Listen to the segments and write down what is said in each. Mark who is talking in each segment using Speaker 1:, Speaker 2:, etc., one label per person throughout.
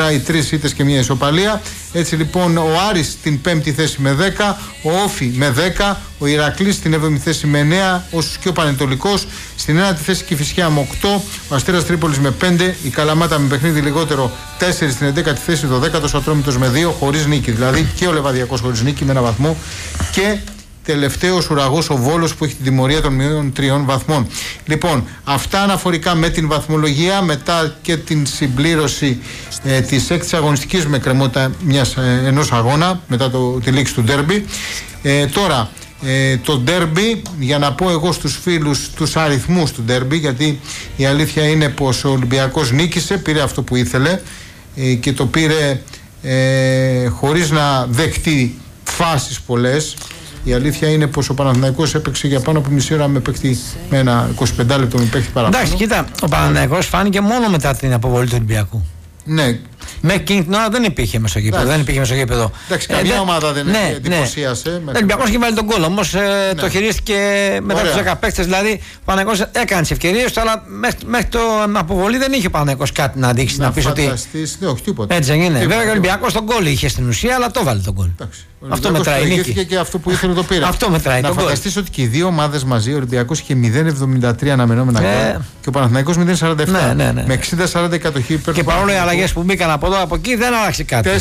Speaker 1: ουσιαστικά οι 3 ήττες και μια ισοπαλία. Έτσι λοιπόν ο Άρης στην 5η θέση με 10, ο Όφι με 10, ο Ηρακλής στην 7η θέση με 9, όσους και ο Πανετολικός στην 9η θέση Κηφισιά με 8, ο Αστέρας Τρίπολης με 5, η Καλαμάτα με παιχνίδι λιγότερο 4 στην 11η θέση, το 10ο Ατρόμητος με 2, χωρίς νίκη δηλαδή, και ο Λεβαδιακός χωρίς νίκη με 1 βαθμό, και τελευταίος ουραγός ο Βόλος που έχει την τιμωρία των μείων 3 βαθμών. Λοιπόν, αυτά αναφορικά με την βαθμολογία, μετά και την συμπλήρωση της 6ης αγωνιστικής με κρεμότητα ενός αγώνα μετά τη λήξη του ντέρμπι. Τώρα το ντέρμπι, για να πω εγώ στους φίλους τους αριθμούς του ντέρμπι, γιατί η αλήθεια είναι πως ο Ολυμπιακός νίκησε, πήρε αυτό που ήθελε και το πήρε χωρίς να δεχτεί φάσεις πολλές. Η αλήθεια είναι πως ο Παναθηναϊκός έπαιξε για πάνω από μισή ώρα με ένα 25 λεπτό με παίχτη παραπάνω. Εντάξει, κοίτα, ο Παναθηναϊκός φάνηκε μόνο μετά την αποβολή του Ολυμπιακού. Ναι. Μέχρι εκείνη την ώρα δεν υπήρχε μεσογείπεδο. Εντάξει, καμία ομάδα δεν εντυπωσίασε. Ο Ολυμπιακός είχε βάλει τον γκολ, όμως το χειρίστηκε μετά τους 10 παίκτες. Δηλαδή ο Παναθηναϊκός έκανε τις ευκαιρίες του, αλλά μέχρι την αποβολή δεν είχε ο Παναθηναϊκός κάτι να δείξει, να πει ότι. Όχι, τίποτα. Έτσι δεν είναι. Βέβαια ο Ολυμπιακός τον γκολ είχε στην ουσία, αλλά το βάλει τον γκολ. Αυτό μετράει. Νίκη. Και αυτό που ήθελε το πήρε. Αυτό μετράει. Να φανταστείς ότι και οι δύο ομάδες μαζί, ο Ολυμπιακός είχε 0,73 αναμενόμενα γκολ και ο Παναθηναϊκός 0,47. Με 60-40 κατοχή υπέρ. Και παρόλο οι αλλαγές που μπήκαν από εδώ από εκεί δεν άλλαξε κάτι.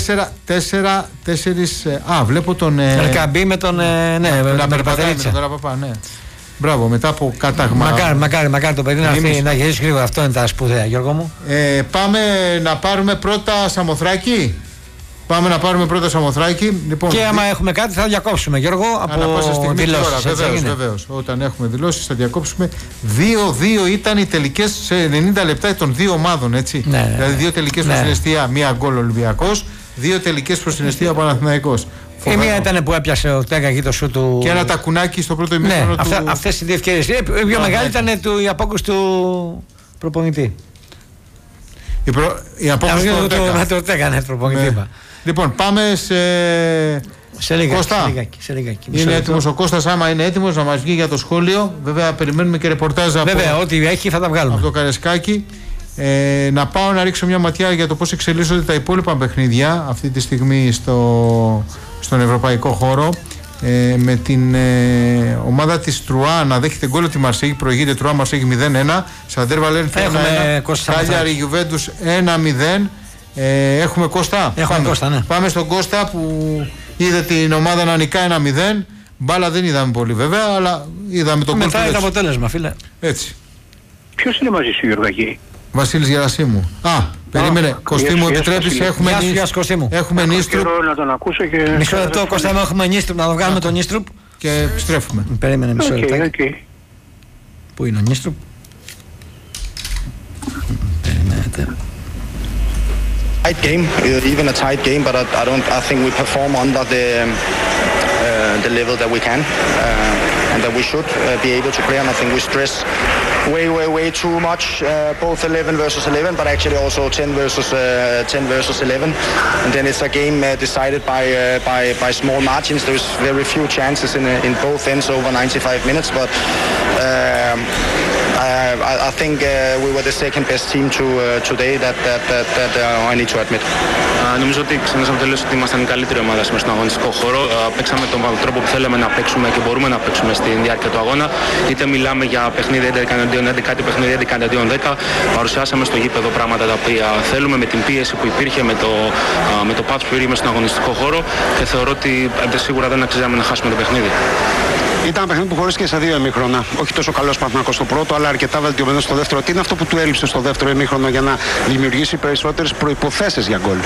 Speaker 1: 4. Βλέπω τον. Ελκαμπή με τον. Ναι. Μπράβο, μετά από κάταγμα. Μακάρι το παιδί να γυρίσει γρήγορα. Αυτό είναι τα σπουδαία, Γιώργο μου. Πάμε να πάρουμε πρώτα Σαμοθράκη. Λοιπόν, και άμα έχουμε κάτι θα διακόψουμε, Γιώργο, από δηλώσεις. Βεβαίως. Όταν έχουμε δηλώσεις θα διακόψουμε. 2-2 ήταν οι τελικές σε 90 λεπτά των δύο ομάδων, έτσι. Ναι. Δηλαδή 2 τελικές προς την εστία, 1 γκολ Ολυμπιακός, 2 τελικές προς την εστία Παναθηναϊκός. Η μία ήταν που έπιασε ο Τέγκα εκεί το σου του. Και ένα τακουνάκι στο πρώτο ημίχρονο του. Αυτές οι δύο ευκαιρίες. Η πιο μεγάλη ήταν η απόκρουση του προπονητή. Η απόκρουση του Τέγκα, ναι, προπονητή. Λοιπόν, πάμε σε λίγα, Κώστα. Σε λιγάκι. Είναι έτοιμος ο Κώστας, άμα είναι έτοιμος να μας βγει για το σχόλιο. Βέβαια, περιμένουμε και ρεπορτάζ ό,τι έχει θα τα βγάλουμε. Από το Καρεσκάκι. Να πάω να ρίξω μια ματιά για το πώς εξελίσσονται τα υπόλοιπα παιχνίδια αυτή τη στιγμή στον ευρωπαϊκό χώρο. Με την ομάδα της Τρουά να δέχεται γκολ από τη Μαρσέγη, προηγείται Τρουά Μαρσέγη 0-1. Σαντέρ Βαλένθια 1-1. Κάλιαρη Γιουβέντους 1-0. Έχουμε Κώστα. Ναι. Πάμε στον Κώστα που είδε την ομάδα να νικά 1-0. Μπάλα δεν είδαμε πολύ βέβαια, αλλά είδαμε τον γκολ. Μετά είναι αποτέλεσμα, φίλε. Έτσι. Ποιος είναι μαζί σου, Γιωργακή? Βασίλης Γερασίμου. Περίμενε. Κωστή μου, επιτρέπεις, έχουμε Νίστρουπ. Να τον ακούσω και. Μισό λεπτό, Κώστα μου, έχουμε Νίστρουπ, να το βγάλουμε τον Νίστρουπ. Και επιστρέφουμε. Περίμενε μισό λεπτό. Πού είναι ο Νίστρουπ? Περιμένετε.
Speaker 2: Tight game, even a tight game, but I think we perform under the level that we can and that we should be able to play. And I think we stress way too much, both 11 versus 11, but actually also 10 versus 11. And then it's a game decided by small margins. There's very few chances in both ends over 95 minutes, but I think we were the second best team today that I need to admit.
Speaker 3: Νομίζω ότι ξενέσαμε τελείως ότι ήμασταν η καλύτερη ομάδα σήμερα στον αγωνιστικό χώρο. Παίξαμε τον τρόπο που θέλαμε να παίξουμε και μπορούμε να παίξουμε στη διάρκεια του αγώνα. Είτε μιλάμε για παιχνίδι 11-11, είτε παιχνίδι 11-10. Παρουσιάσαμε στο γήπεδο πράγματα τα οποία θέλουμε με την πίεση που υπήρχε, με το πάθος που υπήρχε στον αγωνιστικό χώρο και θεωρώ ότι σίγουρα δεν αξίζαμε να χάσουμε το παιχνίδι.
Speaker 4: Ήταν ένα παιχνίδι που χωρίστηκε σε 2 ημίχρονα. Όχι τόσο καλός Παναθηναϊκός στο πρώτο, αλλά αρκετά βελτιωμένος στο δεύτερο. Τι είναι αυτό που του έλειψε στο δεύτερο ημίχρονο για να δημιουργήσει περισσότερες προϋποθέσεις για γκολ?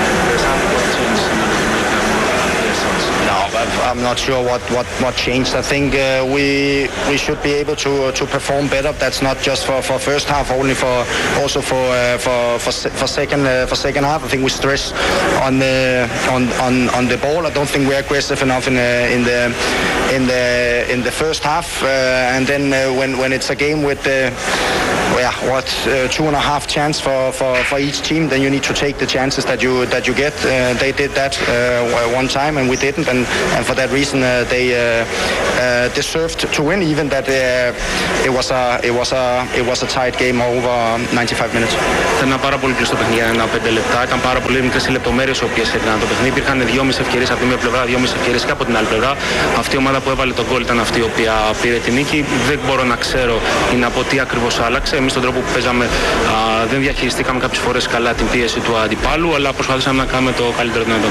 Speaker 2: I'm not sure what changed. I think we should be able to perform better. That's not just for first half, only also for second half. I think we stress on the ball. I don't think we're aggressive enough in the first half. And then when it's a game with 2.5 chance for each team. Then you need to take the chances that you get. They did that one time and we didn't, and for that reason they deserved to win, even that it was a tight game over 95 minutes.
Speaker 3: Ήταν ένα πάρα πολύ κλειστό παιχνίδι για 5 λεπτά. Ήταν πάρα πολύ μικρές οι λεπτομέρειες οι οποίες έδιναν το παιχνίδι. Υπήρχαν 2,5 ευκαιρίες από τη μία πλευρά, 2,5 ευκαιρίες και από την άλλη πλευρά. Αυτή η ομάδα που έβαλε τον γκολ ήταν αυτή η οποία πήρε την νίκη. Δεν μπορώ να ξέρω ή να πω τι ακριβώς άλλαξε. Εμείς τον τρόπο που παίζαμε δεν διαχειριστήκαμε κάποιες φορές καλά την πίεση του αντιπάλου, αλλά προσπαθήσαμε να κάνουμε το καλύτερο δυνατό.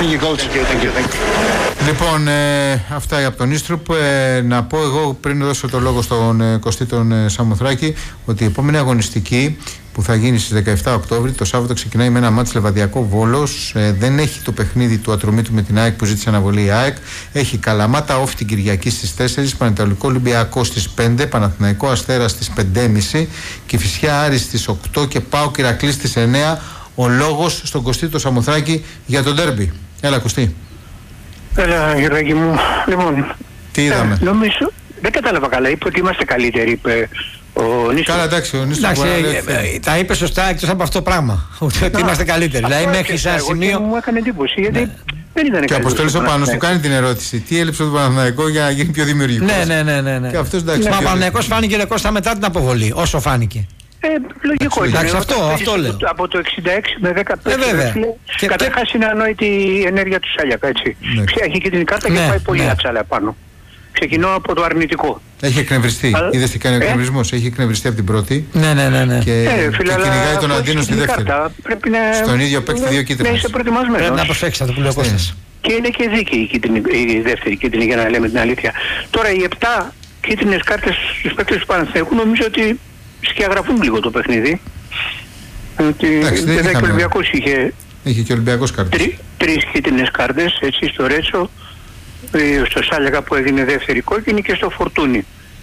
Speaker 1: Λοιπόν, αυτά από τον Ίστρουπ. Να πω εγώ πριν δώσω το λόγο στον Κωστή τον Σαμοθράκη ότι η επόμενη αγωνιστική που θα γίνει στις 17 Οκτώβρη, το Σάββατο ξεκινάει με ένα μάτς Λεβαδιακό Βόλος. Δεν έχει το παιχνίδι του Ατρομήτου με την ΑΕΚ που ζήτησε αναβολή η ΑΕΚ. Έχει Καλαμάτα Όφη την Κυριακή στις 4, Πανετολικό Ολυμπιακό στις 5, Παναθηναϊκό Αστέρα στις 5.30, Κηφισιά Άρης στις 8 και ΠΑΟΚ Ηρακλής στις 9. Ο λόγος στον Κωστή το Σαμοθράκη για τον ντέρμπι. Έλα Κωστή.
Speaker 5: Έλα Γιώργη μου. Λοιπόν,
Speaker 1: τι είδαμε?
Speaker 5: Νομίζω, δεν κατάλαβα καλά, είπε ότι είμαστε καλύτεροι, είπε ο Νίστος.
Speaker 1: Καλά, εντάξει, ο Νίστος
Speaker 6: τα είπε σωστά εκτός από αυτό το πράγμα. Ότι είμαστε καλύτεροι. Δηλαδή μέχρι ένα σημείο.
Speaker 5: Μου έκανε εντύπωση γιατί δεν ήταν καλύτεροι.
Speaker 1: Και ο Αποστόλης ο Πάνος του κάνει την ερώτηση: τι έλειψε το Παναθηναϊκό για να γίνει πιο δημιουργικός?
Speaker 6: Ναι.
Speaker 1: Και αυτός εντάξει.
Speaker 6: Μα ο Παναθηναϊκός φάνηκε ρε Κώστα μετά την αποβολή, όσο φάνηκε.
Speaker 5: Λογικό ήταν.
Speaker 6: Αυτό λέω.
Speaker 5: Από το 66 με 15. Καταρχάς είναι ανόητη η ενέργεια του Σάλιακα, έτσι. Έχει και την κάρτα και πάει πολύ ατσάλα επάνω. Ξεκινώ από το αρνητικό.
Speaker 1: Έχει εκνευριστεί. Είδες τι κάνει ο εκνευρισμός? Έχει εκνευριστεί από την πρώτη.
Speaker 6: Ναι.
Speaker 1: Και κυνηγάει τον Αντίνο στη δεύτερη. Στον ίδιο παίκτη 2 κίτρινες.
Speaker 5: Να είσαι προετοιμασμένος.
Speaker 6: Πρέπει να προσέξεις αυτό που λέει ο Κώστας.
Speaker 5: Και είναι και δίκαιη η δεύτερη κίτρινη, για να λέμε την αλήθεια. Τώρα οι 7 κίτρινες κάρτες στους παίκτες του Παναθηναϊκού νομίζω ότι σκιαγραφούν λίγο το παιχνίδι. Βέβαια και ο Ολυμπιακός
Speaker 1: είχε και ο Ολυμπιακός κάρτες.
Speaker 5: 3 κίτρινες κάρτες, έτσι, στο Ρέτσο, στο Σάλιακα που έγινε δεύτερη κόκκινη και στο Φορτούνι.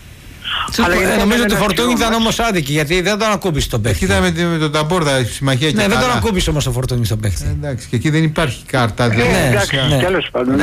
Speaker 6: Νομίζω ότι το Φορτούνι ήταν όμως άδικη, γιατί δεν τον ακούμπησε τον παίκτη.
Speaker 1: Κοίτα με τον Ταμπόρδα η συμμαχία και
Speaker 6: ναι, δεν τον ακούμπησε όμως το Φορτούνι στον παίκτη.
Speaker 1: Εντάξει, και εκεί δεν υπάρχει κάρτα.
Speaker 5: Εντάξει, τέλος πάντων.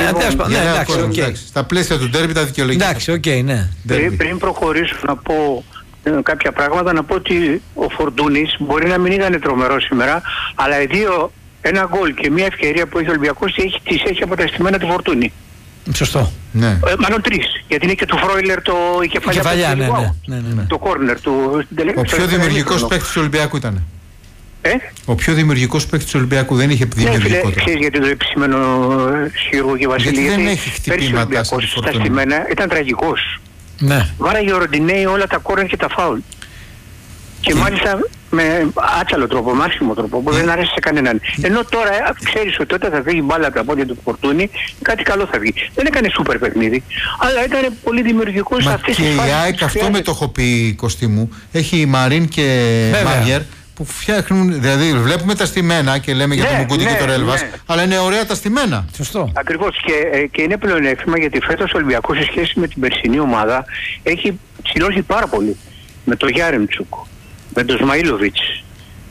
Speaker 1: Στα πλαίσια του ντέρμπι τα δικαιολογικά.
Speaker 6: Εντάξει, οκ, ναι.
Speaker 5: Πριν προχωρήσω να πω κάποια πράγματα, να πω ότι ο Φορτούνης μπορεί να μην ήταν τρομερό σήμερα, αλλά ένα γκολ και μια ευκαιρία που έχει ο Ολυμπιακός τις έχει αποταστημένα τη Φορτούνη.
Speaker 6: Σωστό.
Speaker 1: Ναι.
Speaker 5: Μάλλον 3. Γιατί είναι και του Φρόιλερ η κεφαλιά.
Speaker 6: Ναι.
Speaker 5: Το κόρνερ του.
Speaker 1: Ο πιο δημιουργικός παίκτης του Ολυμπιακού ήταν. Ο πιο δημιουργικός παίκτης του Ολυμπιακού δεν είχε δημιουργικότητα.
Speaker 5: Ξέρεις γιατί το επισήμενο Γιώργο και Βασίλη?
Speaker 1: Γιατί δεν έχει χτυπήματα
Speaker 5: στα στημένα ήταν τραγικός.
Speaker 6: Ναι.
Speaker 5: Βάραγε ο Ροντινέη όλα τα κόρνερ και τα φάουλ. Και μάλιστα με άτσαλο τρόπο, με άσχημο τρόπο, που δεν αρέσει σε κανέναν. Ενώ τώρα ξέρεις ότι όταν θα φύγει μπάλα από τα πόδια του Φορτούνη, κάτι καλό θα βγει. Δεν έκανε σούπερ παιχνίδι, αλλά ήταν πολύ δημιουργικός σε αυτές τις φάσεις.
Speaker 1: Και η ΑΕΚ αυτό με το έχω πει, Κωστή μου. Έχει Μαρίν και Μάγερ που φτιάχνουν, δηλαδή βλέπουμε τα στημένα και λέμε για το Μουκούντι και το Ρέλβας, αλλά είναι ωραία τα στημένα.
Speaker 6: Σωστό.
Speaker 5: Ακριβώς, και είναι πλεονέκτημα γιατί φέτος ο Ολυμπιακός σε σχέση με την περσινή ομάδα έχει ψηλώσει πάρα πολύ. Με τον Γιάρεμτσουκ, με τον Σμαΐλοβιτς,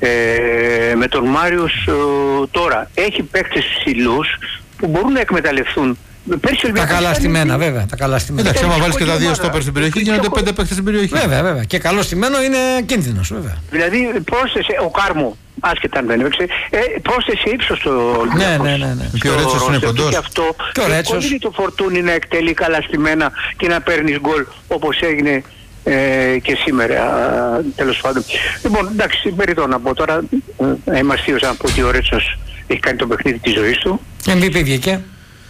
Speaker 5: με τον Μάριους τώρα. Έχει παίκτες ψηλούς που μπορούν να εκμεταλλευτούν.
Speaker 6: Τα καλά στημένα, βέβαια. Τα καλά στημένα.
Speaker 1: Εντάξει, άμα βάλεις και τα 2 στόπερ στην περιοχή, γίνονται 5 παίκτες στην περιοχή.
Speaker 6: Βέβαια. Και καλό στημένο είναι κίνδυνος, βέβαια.
Speaker 5: Δηλαδή, πρόσθεσε ο Κάρμο, άσχετα αν δεν έπαιξε, πρόσθεσε ύψος στο Ολυμπιακός.
Speaker 6: Ναι.
Speaker 1: Και ο Ρέτσος είναι κοντός.
Speaker 5: Και ο Ρέτσος. Και το Φορτούνι να εκτελεί καλά στημένα και να παίρνεις γκολ όπως έγινε και σήμερα, τέλος πάντων. Λοιπόν, εντάξει, περιττώ να πω τώρα, είμαι αστείος να πω ότι ο Ρέτσος έχει κάνει το παιχνίδι της ζωής του.
Speaker 6: MVP βγήκε.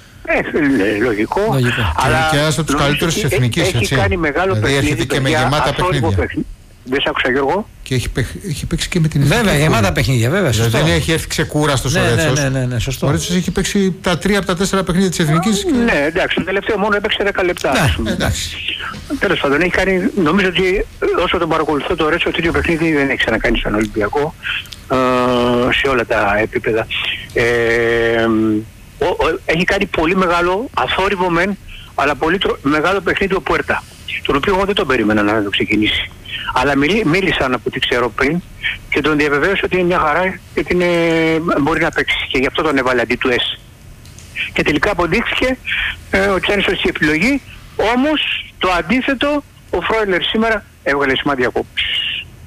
Speaker 5: Λογικό. Αλλά
Speaker 1: και ένας από τους καλύτερους της εθνικής, έτσι.
Speaker 5: Έχει κάνει μεγάλο
Speaker 1: δηλαδή
Speaker 5: παιχνίδι.
Speaker 1: έρχεται και με γεμάτα παιχνίδια.
Speaker 5: Δεν σ' άκουσα, Γιώργο.
Speaker 1: Και έχει παίξει και με την εθνική.
Speaker 6: Βέβαια, γεμάτα παιχνίδια, βέβαια.
Speaker 1: Δηλαδή δεν έχει έρθει ξεκούραστος ο Ρέτσος.
Speaker 6: Ναι, σωστό.
Speaker 1: Ο Ρέτσος έχει παίξει τα 3 από τα 4 παιχνίδια της εθνικής.
Speaker 5: Ναι, εντάξει, το τελευταίο μόνο έπαιξε 10 λεπτά.
Speaker 1: Εντάξει.
Speaker 5: Τέλος πάντων, έχει κάνει, νομίζω ότι όσο τον παρακολουθώ το Ρέτσο, τέτοιο παιχνίδι δεν έχει ξανακάνει στον Ολυμπιακό σε όλα τα επίπεδα. Έχει κάνει πολύ μεγάλο, αθόρυβο μεν, αλλά πολύ μεγάλο παιχνίδι ο Πουέρτα, τον οποίο εγώ δεν τον περίμενα να το ξεκινήσει. Αλλά μίλησαν από ό,τι ξέρω πριν και τον διαβεβαίωσε ότι είναι μια χαρά και ότι μπορεί να παίξει και γι' αυτό τον έβαλε αντί του S. Και τελικά αποδείχθηκε ότι ήταν σωστή επιλογή, όμως το αντίθετο, ο Φρόιλερ σήμερα έβγαλε σημάδια κόπης.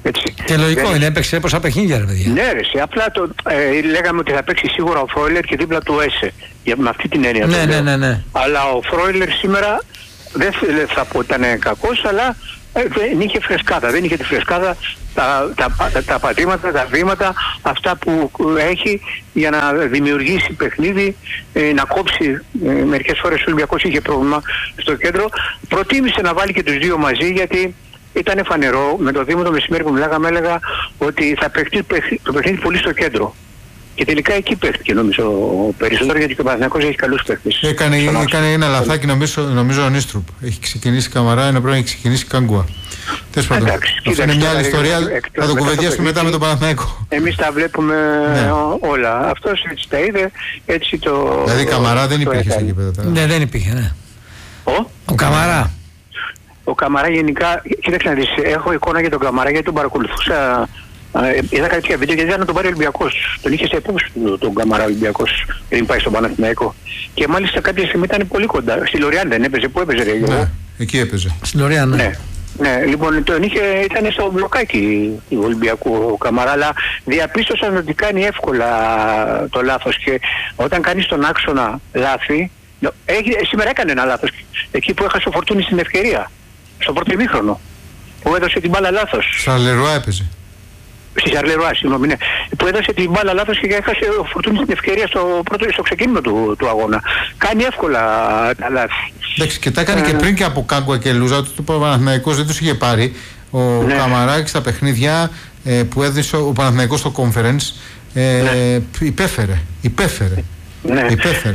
Speaker 5: Έτσι.
Speaker 6: Και λογικό είναι, έπαιξε πόσα παιχνίδια, ρε παιδιά.
Speaker 5: Ναι, ρε, απλά λέγαμε ότι θα παίξει σίγουρα ο Φρόιλερ και δίπλα του Έσε. Με αυτή την έννοια.
Speaker 6: Ναι.
Speaker 5: Αλλά ο Φρόιλερ σήμερα δεν θα πω ότι ήταν κακός, αλλά δεν είχε φρεσκάδα. Δεν είχε τη φρεσκάδα, τα πατήματα, τα βήματα, αυτά που έχει για να δημιουργήσει παιχνίδι, να κόψει. Μερικές φορές ο Ολυμπιακός είχε πρόβλημα στο κέντρο. Προτίμησε να βάλει και τους δύο μαζί, γιατί ήταν φανερό με το Δήμο το μεσημέρι που μιλάγαμε, έλεγα ότι θα παιχτεί το παιχνίδι πολύ στο κέντρο. Και τελικά εκεί παίχτηκε νομίζω περισσότερο, γιατί και ο Παναθηναϊκός έχει καλούς παίχτες.
Speaker 1: Έκανε ένα λαθάκι νομίζω ο Νίστρουπ. Έχει ξεκινήσει Καμαρά, ενώ πρέπει να έχει ξεκινήσει Καγκούα. Τέλος πάντων. Αυτό είναι μια άλλη ιστορία. Θα το κουβεντιάσουμε μετά με τον Παναθηναϊκό.
Speaker 5: Εμείς τα βλέπουμε όλα. Αυτός έτσι τα είδε, έτσι το.
Speaker 1: Δηλαδή Καμαρά δεν υπήρχε σε εκεί πέρα.
Speaker 6: Ναι, δεν υπήρχε, ναι. Ο Καμαρά.
Speaker 5: Ο Καμαρά γενικά, κοίταξε να δεις, έχω εικόνα για τον Καμαρά γιατί τον παρακολουθούσα. Είδα κάποια βίντεο γιατί ήταν να τον πάρει ο Ολυμπιακός. Τον είχε σε υπόψη τον Καμαρά Ολυμπιακός πριν πάει στον Παναθηναϊκό. Και μάλιστα κάποια στιγμή ήταν πολύ κοντά. Στη Λοριάν δεν έπαιζε, πού έπαιζε, ρε?
Speaker 1: Ναι, εκεί έπαιζε.
Speaker 6: Στη Λοριάν, ναι.
Speaker 5: Ναι, λοιπόν ήταν στο μπλοκάκι του Ολυμπιακού ο Καμαρά, αλλά διαπίστωσαν ότι κάνει εύκολα το λάθος. Και όταν κάνεις τον άξονα λάθη, σήμερα έκανε ένα λάθος. Εκεί που έχασε ο Φορτούνης την ευκαιρία, στο πρώτο ημίχρονο, που έδωσε την μπάλα λάθος.
Speaker 1: Σαρλερουά έπαιζε.
Speaker 5: Στη Σαρλερουά, συγγνώμη, ναι. Που έδωσε την μπάλα λάθος και έχασε ο Φορτούνης την ευκαιρία στο ξεκίνημα του αγώνα. Κάνει εύκολα τα λάθη.
Speaker 1: Εντάξει, και τα έκανε και πριν και από Κάγκουα και Λούζα, το Παναθηναϊκός δεν τους είχε πάρει. Ο Καμαράκης στα παιχνίδια που έδωσε ο Παναθηναϊκός στο conference υπέφερε.
Speaker 5: Ναι.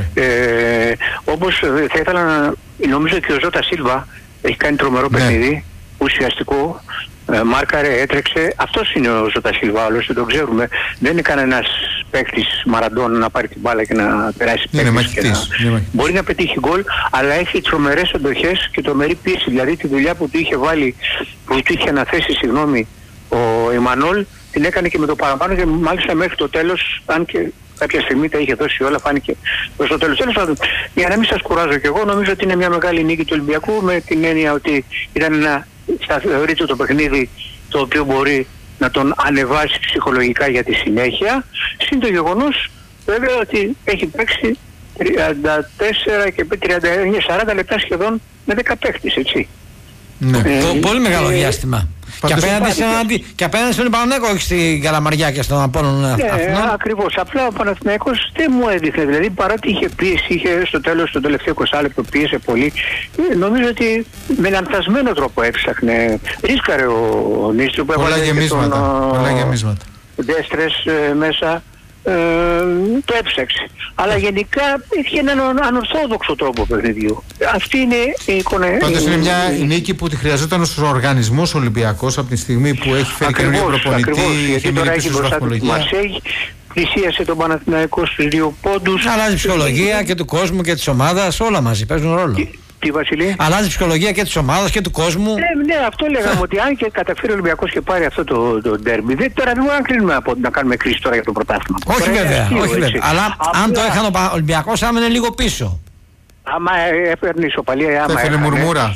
Speaker 5: Όπως θα ήθελα να. Νομίζω και ο Ζώτα Σίλβα έχει κάνει τρομερό παιχνίδι, ουσιαστικό. Μάρκαρε, έτρεξε. Αυτός είναι ο Ζώτα Σίλβα, άλλωστε τον ξέρουμε. Δεν είναι κανένας παίκτης Μαραντών να πάρει την μπάλα και να περάσει παίκτης. Μπορεί να πετύχει γκολ, αλλά έχει τρομερές εντοχές και τρομερή πίεση. Δηλαδή τη δουλειά που του είχε βάλει, που του είχε αναθέσει, ο Εμμανόλ, την έκανε και με το παραπάνω και μάλιστα μέχρι το τέλος, αν και κάποια στιγμή τα είχε δώσει όλα, φάνηκε προς το τέλος. Τέλος πάντων, για να μην σας κουράζω κι εγώ, νομίζω ότι είναι μια μεγάλη νίκη του Ολυμπιακού, με την έννοια ότι ήταν ένα σταθερό το παιχνίδι το οποίο μπορεί να τον ανεβάσει ψυχολογικά για τη συνέχεια. Συν το γεγονός βέβαια ότι έχει παίξει 34 και 40 λεπτά σχεδόν με 10 παίχτες, έτσι.
Speaker 6: Ναι. Πολύ μεγάλο διάστημα. Και απέναντι στον Παναθηναϊκό, όχι στην Καλαμαριά και στον Απόλλωνα.
Speaker 5: Ναι, ακριβώς. Απλά ο Παναθηναϊκός δεν μου έδειχνε. Δηλαδή παρότι είχε πίεση, είχε στο τέλος, το τελευταίο 20 λεπτό πίεσε πολύ. Νομίζω ότι με λανθασμένο τρόπο έψαχνε. Ρίσκαρε ο Νίστρου που
Speaker 1: έβαλε πολλά γεμίσματα.
Speaker 5: Ντέστρες μέσα. Το έψαξε. Αλλά γενικά είχε έναν ανορθόδοξο τρόπο παιχνιδιού. Αυτή είναι η εικόνα.
Speaker 1: Πάντως είναι μια νίκη που τη χρειαζόταν ως οργανισμός Ολυμπιακός από τη στιγμή που έχει φέρει καινούργιο προπονητή.
Speaker 5: Γιατί τώρα έχει μπροστά του Μαρσέγ, πλησίασε τον Παναθηναϊκό στους 2 πόντους.
Speaker 6: Αλλάζει η ψυχολογία και του κόσμου και της ομάδας, όλα μαζί παίζουν ρόλο.
Speaker 5: Τι, Βασιλή?
Speaker 6: Αλλάζει η ψυχολογία και της ομάδας και του κόσμου.
Speaker 5: Ναι, αυτό λέγαμε ότι αν και καταφέρει ο Ολυμπιακός και πάρει αυτό το ντέρμπι, τώρα δεν μπορούμε να κρίνουμε να κάνουμε κρίση τώρα για το πρωτάθλημα.
Speaker 6: Όχι βέβαια, αλλά αν το έχανε ο Ολυμπιακός θα έμενε λίγο πίσω.
Speaker 5: Άμα έπαιρνε ισοπαλία,
Speaker 1: θα έφερε μουρμούρα.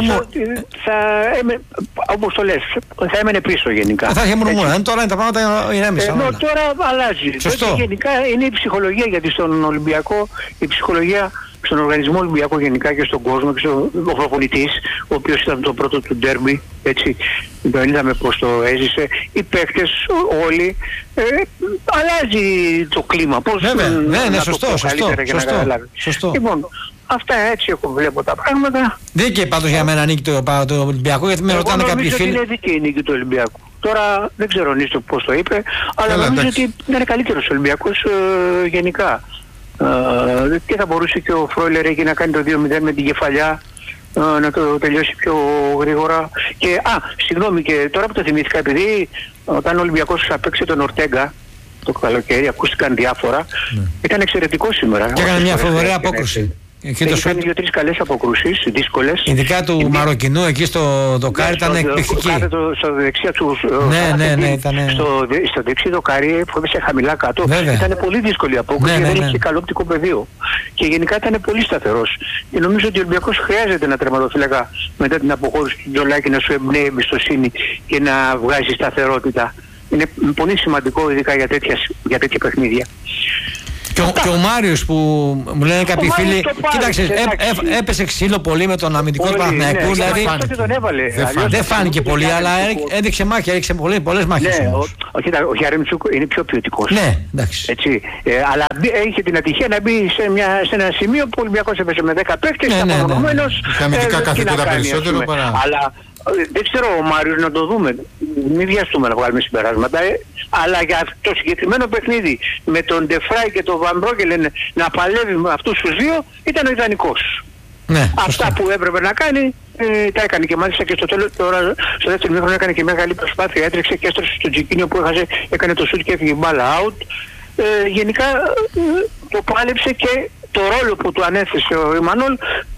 Speaker 5: Όπως το λες, θα έμενε πίσω γενικά.
Speaker 6: Θα είχε μουρμούρα, τώρα είναι τα πράγματα ηρέμησαν.
Speaker 5: Ενώ τώρα αλλάζει.
Speaker 6: Σωστό.
Speaker 5: Γενικά είναι η ψυχολογία, γιατί στον Ολυμπιακό η ψυχολογία, στον οργανισμό Ολυμπιακό γενικά και στον κόσμο και στον προπονητής, ο οποίος ήταν το πρώτο του ντέρμπι, έτσι, τον είδαμε πώς το έζησε, οι παίκτες όλοι, αλλάζει το κλίμα. Πώς
Speaker 6: ναι, σωστό.
Speaker 5: Λοιπόν, αυτά έτσι έχω βλέπω τα πράγματα.
Speaker 6: Δίκαιη πάντως για μένα νίκη το Ολυμπιακό, γιατί με ρωτάνε κάποιοι φίλοι.
Speaker 5: Είναι δίκαιη η νίκη του Ολυμπιακού. Τώρα δεν ξέρω αν είστε πώς το είπε, αλλά νομίζω ότι ήταν καλύτερος ο Ολυμπιακός γενικά. Και θα μπορούσε και ο Φρόιλερ εκεί να κάνει το 2-0 με την κεφαλιά, να το τελειώσει πιο γρήγορα. Και συγγνώμη, και τώρα που το θυμήθηκα, επειδή όταν ο Ολυμπιακός απέξε τον Ορτέγκα το καλοκαίρι, ακούστηκαν διάφορα, ήταν εξαιρετικό σήμερα.
Speaker 6: Και έκανε μια φοβερή απόκρουση. Έχει
Speaker 5: κάνει 2-3 καλές αποκρούσεις, δύσκολες.
Speaker 6: Ειδικά του Μαροκινού εκεί στο δοκάρι ήταν εκπληκτική.
Speaker 5: Στο δεξιά του.
Speaker 6: Ναι, ήταν.
Speaker 5: Στο δεξί δοκάρι που έπεσε χαμηλά κάτω. Ήταν πολύ δύσκολη απόκριση και δεν είχε καλό οπτικό πεδίο. Και γενικά ήταν πολύ σταθερός. Και νομίζω ότι ο Ολυμπιακός χρειάζεται ένα τερματοφύλακα μετά την αποχώρηση του Τζολάκη να σου εμπνέει εμπιστοσύνη και να βγάζει σταθερότητα. Είναι πολύ σημαντικό ειδικά για τέτοια παιχνίδια.
Speaker 6: Και ο Μάριος που μου λένε κάποιοι φίλοι, κοίταξε, έπεσε ξύλο πολύ με τον αμυντικό του Παναθηναϊκού. Δηλαδή δεν φάνηκε πολύ, αλλά έδειξε μάχη, έδειξε πολλές μάχες.
Speaker 5: Ο Γιαρέμτσουκ είναι πιο ποιοτικός.
Speaker 6: Ναι, εντάξει.
Speaker 5: Αλλά είχε την ατυχία να μπει σε ένα σημείο που ο Ολυμπιακός έπεσε με 10 παίκτες, απομονωμένος.
Speaker 1: Και αμυντικά καθήκοντα περισσότερο παρά.
Speaker 5: Δεν ξέρω ο Μάριος να το δούμε. Μην βιαστούμε να βγάλουμε συμπεράσματα. Αλλά για το συγκεκριμένο παιχνίδι με τον Ντεφράι και τον Βαν Μπρόκελεν να παλεύει με αυτούς τους δύο ήταν ο ιδανικός.
Speaker 6: Ναι,
Speaker 5: αυτά που έπρεπε να κάνει τα έκανε και μάλιστα και στο τέλος, τώρα στο δεύτερο ημίχρονο έκανε και μεγάλη προσπάθεια. Έτρεξε και έστρεψε στο Τζικίνιο που έχασε, έκανε το σούτ και έφυγε μπάλα out. Γενικά το πάλεψε και το ρόλο που του ανέθεσε ο Ιμανόλ,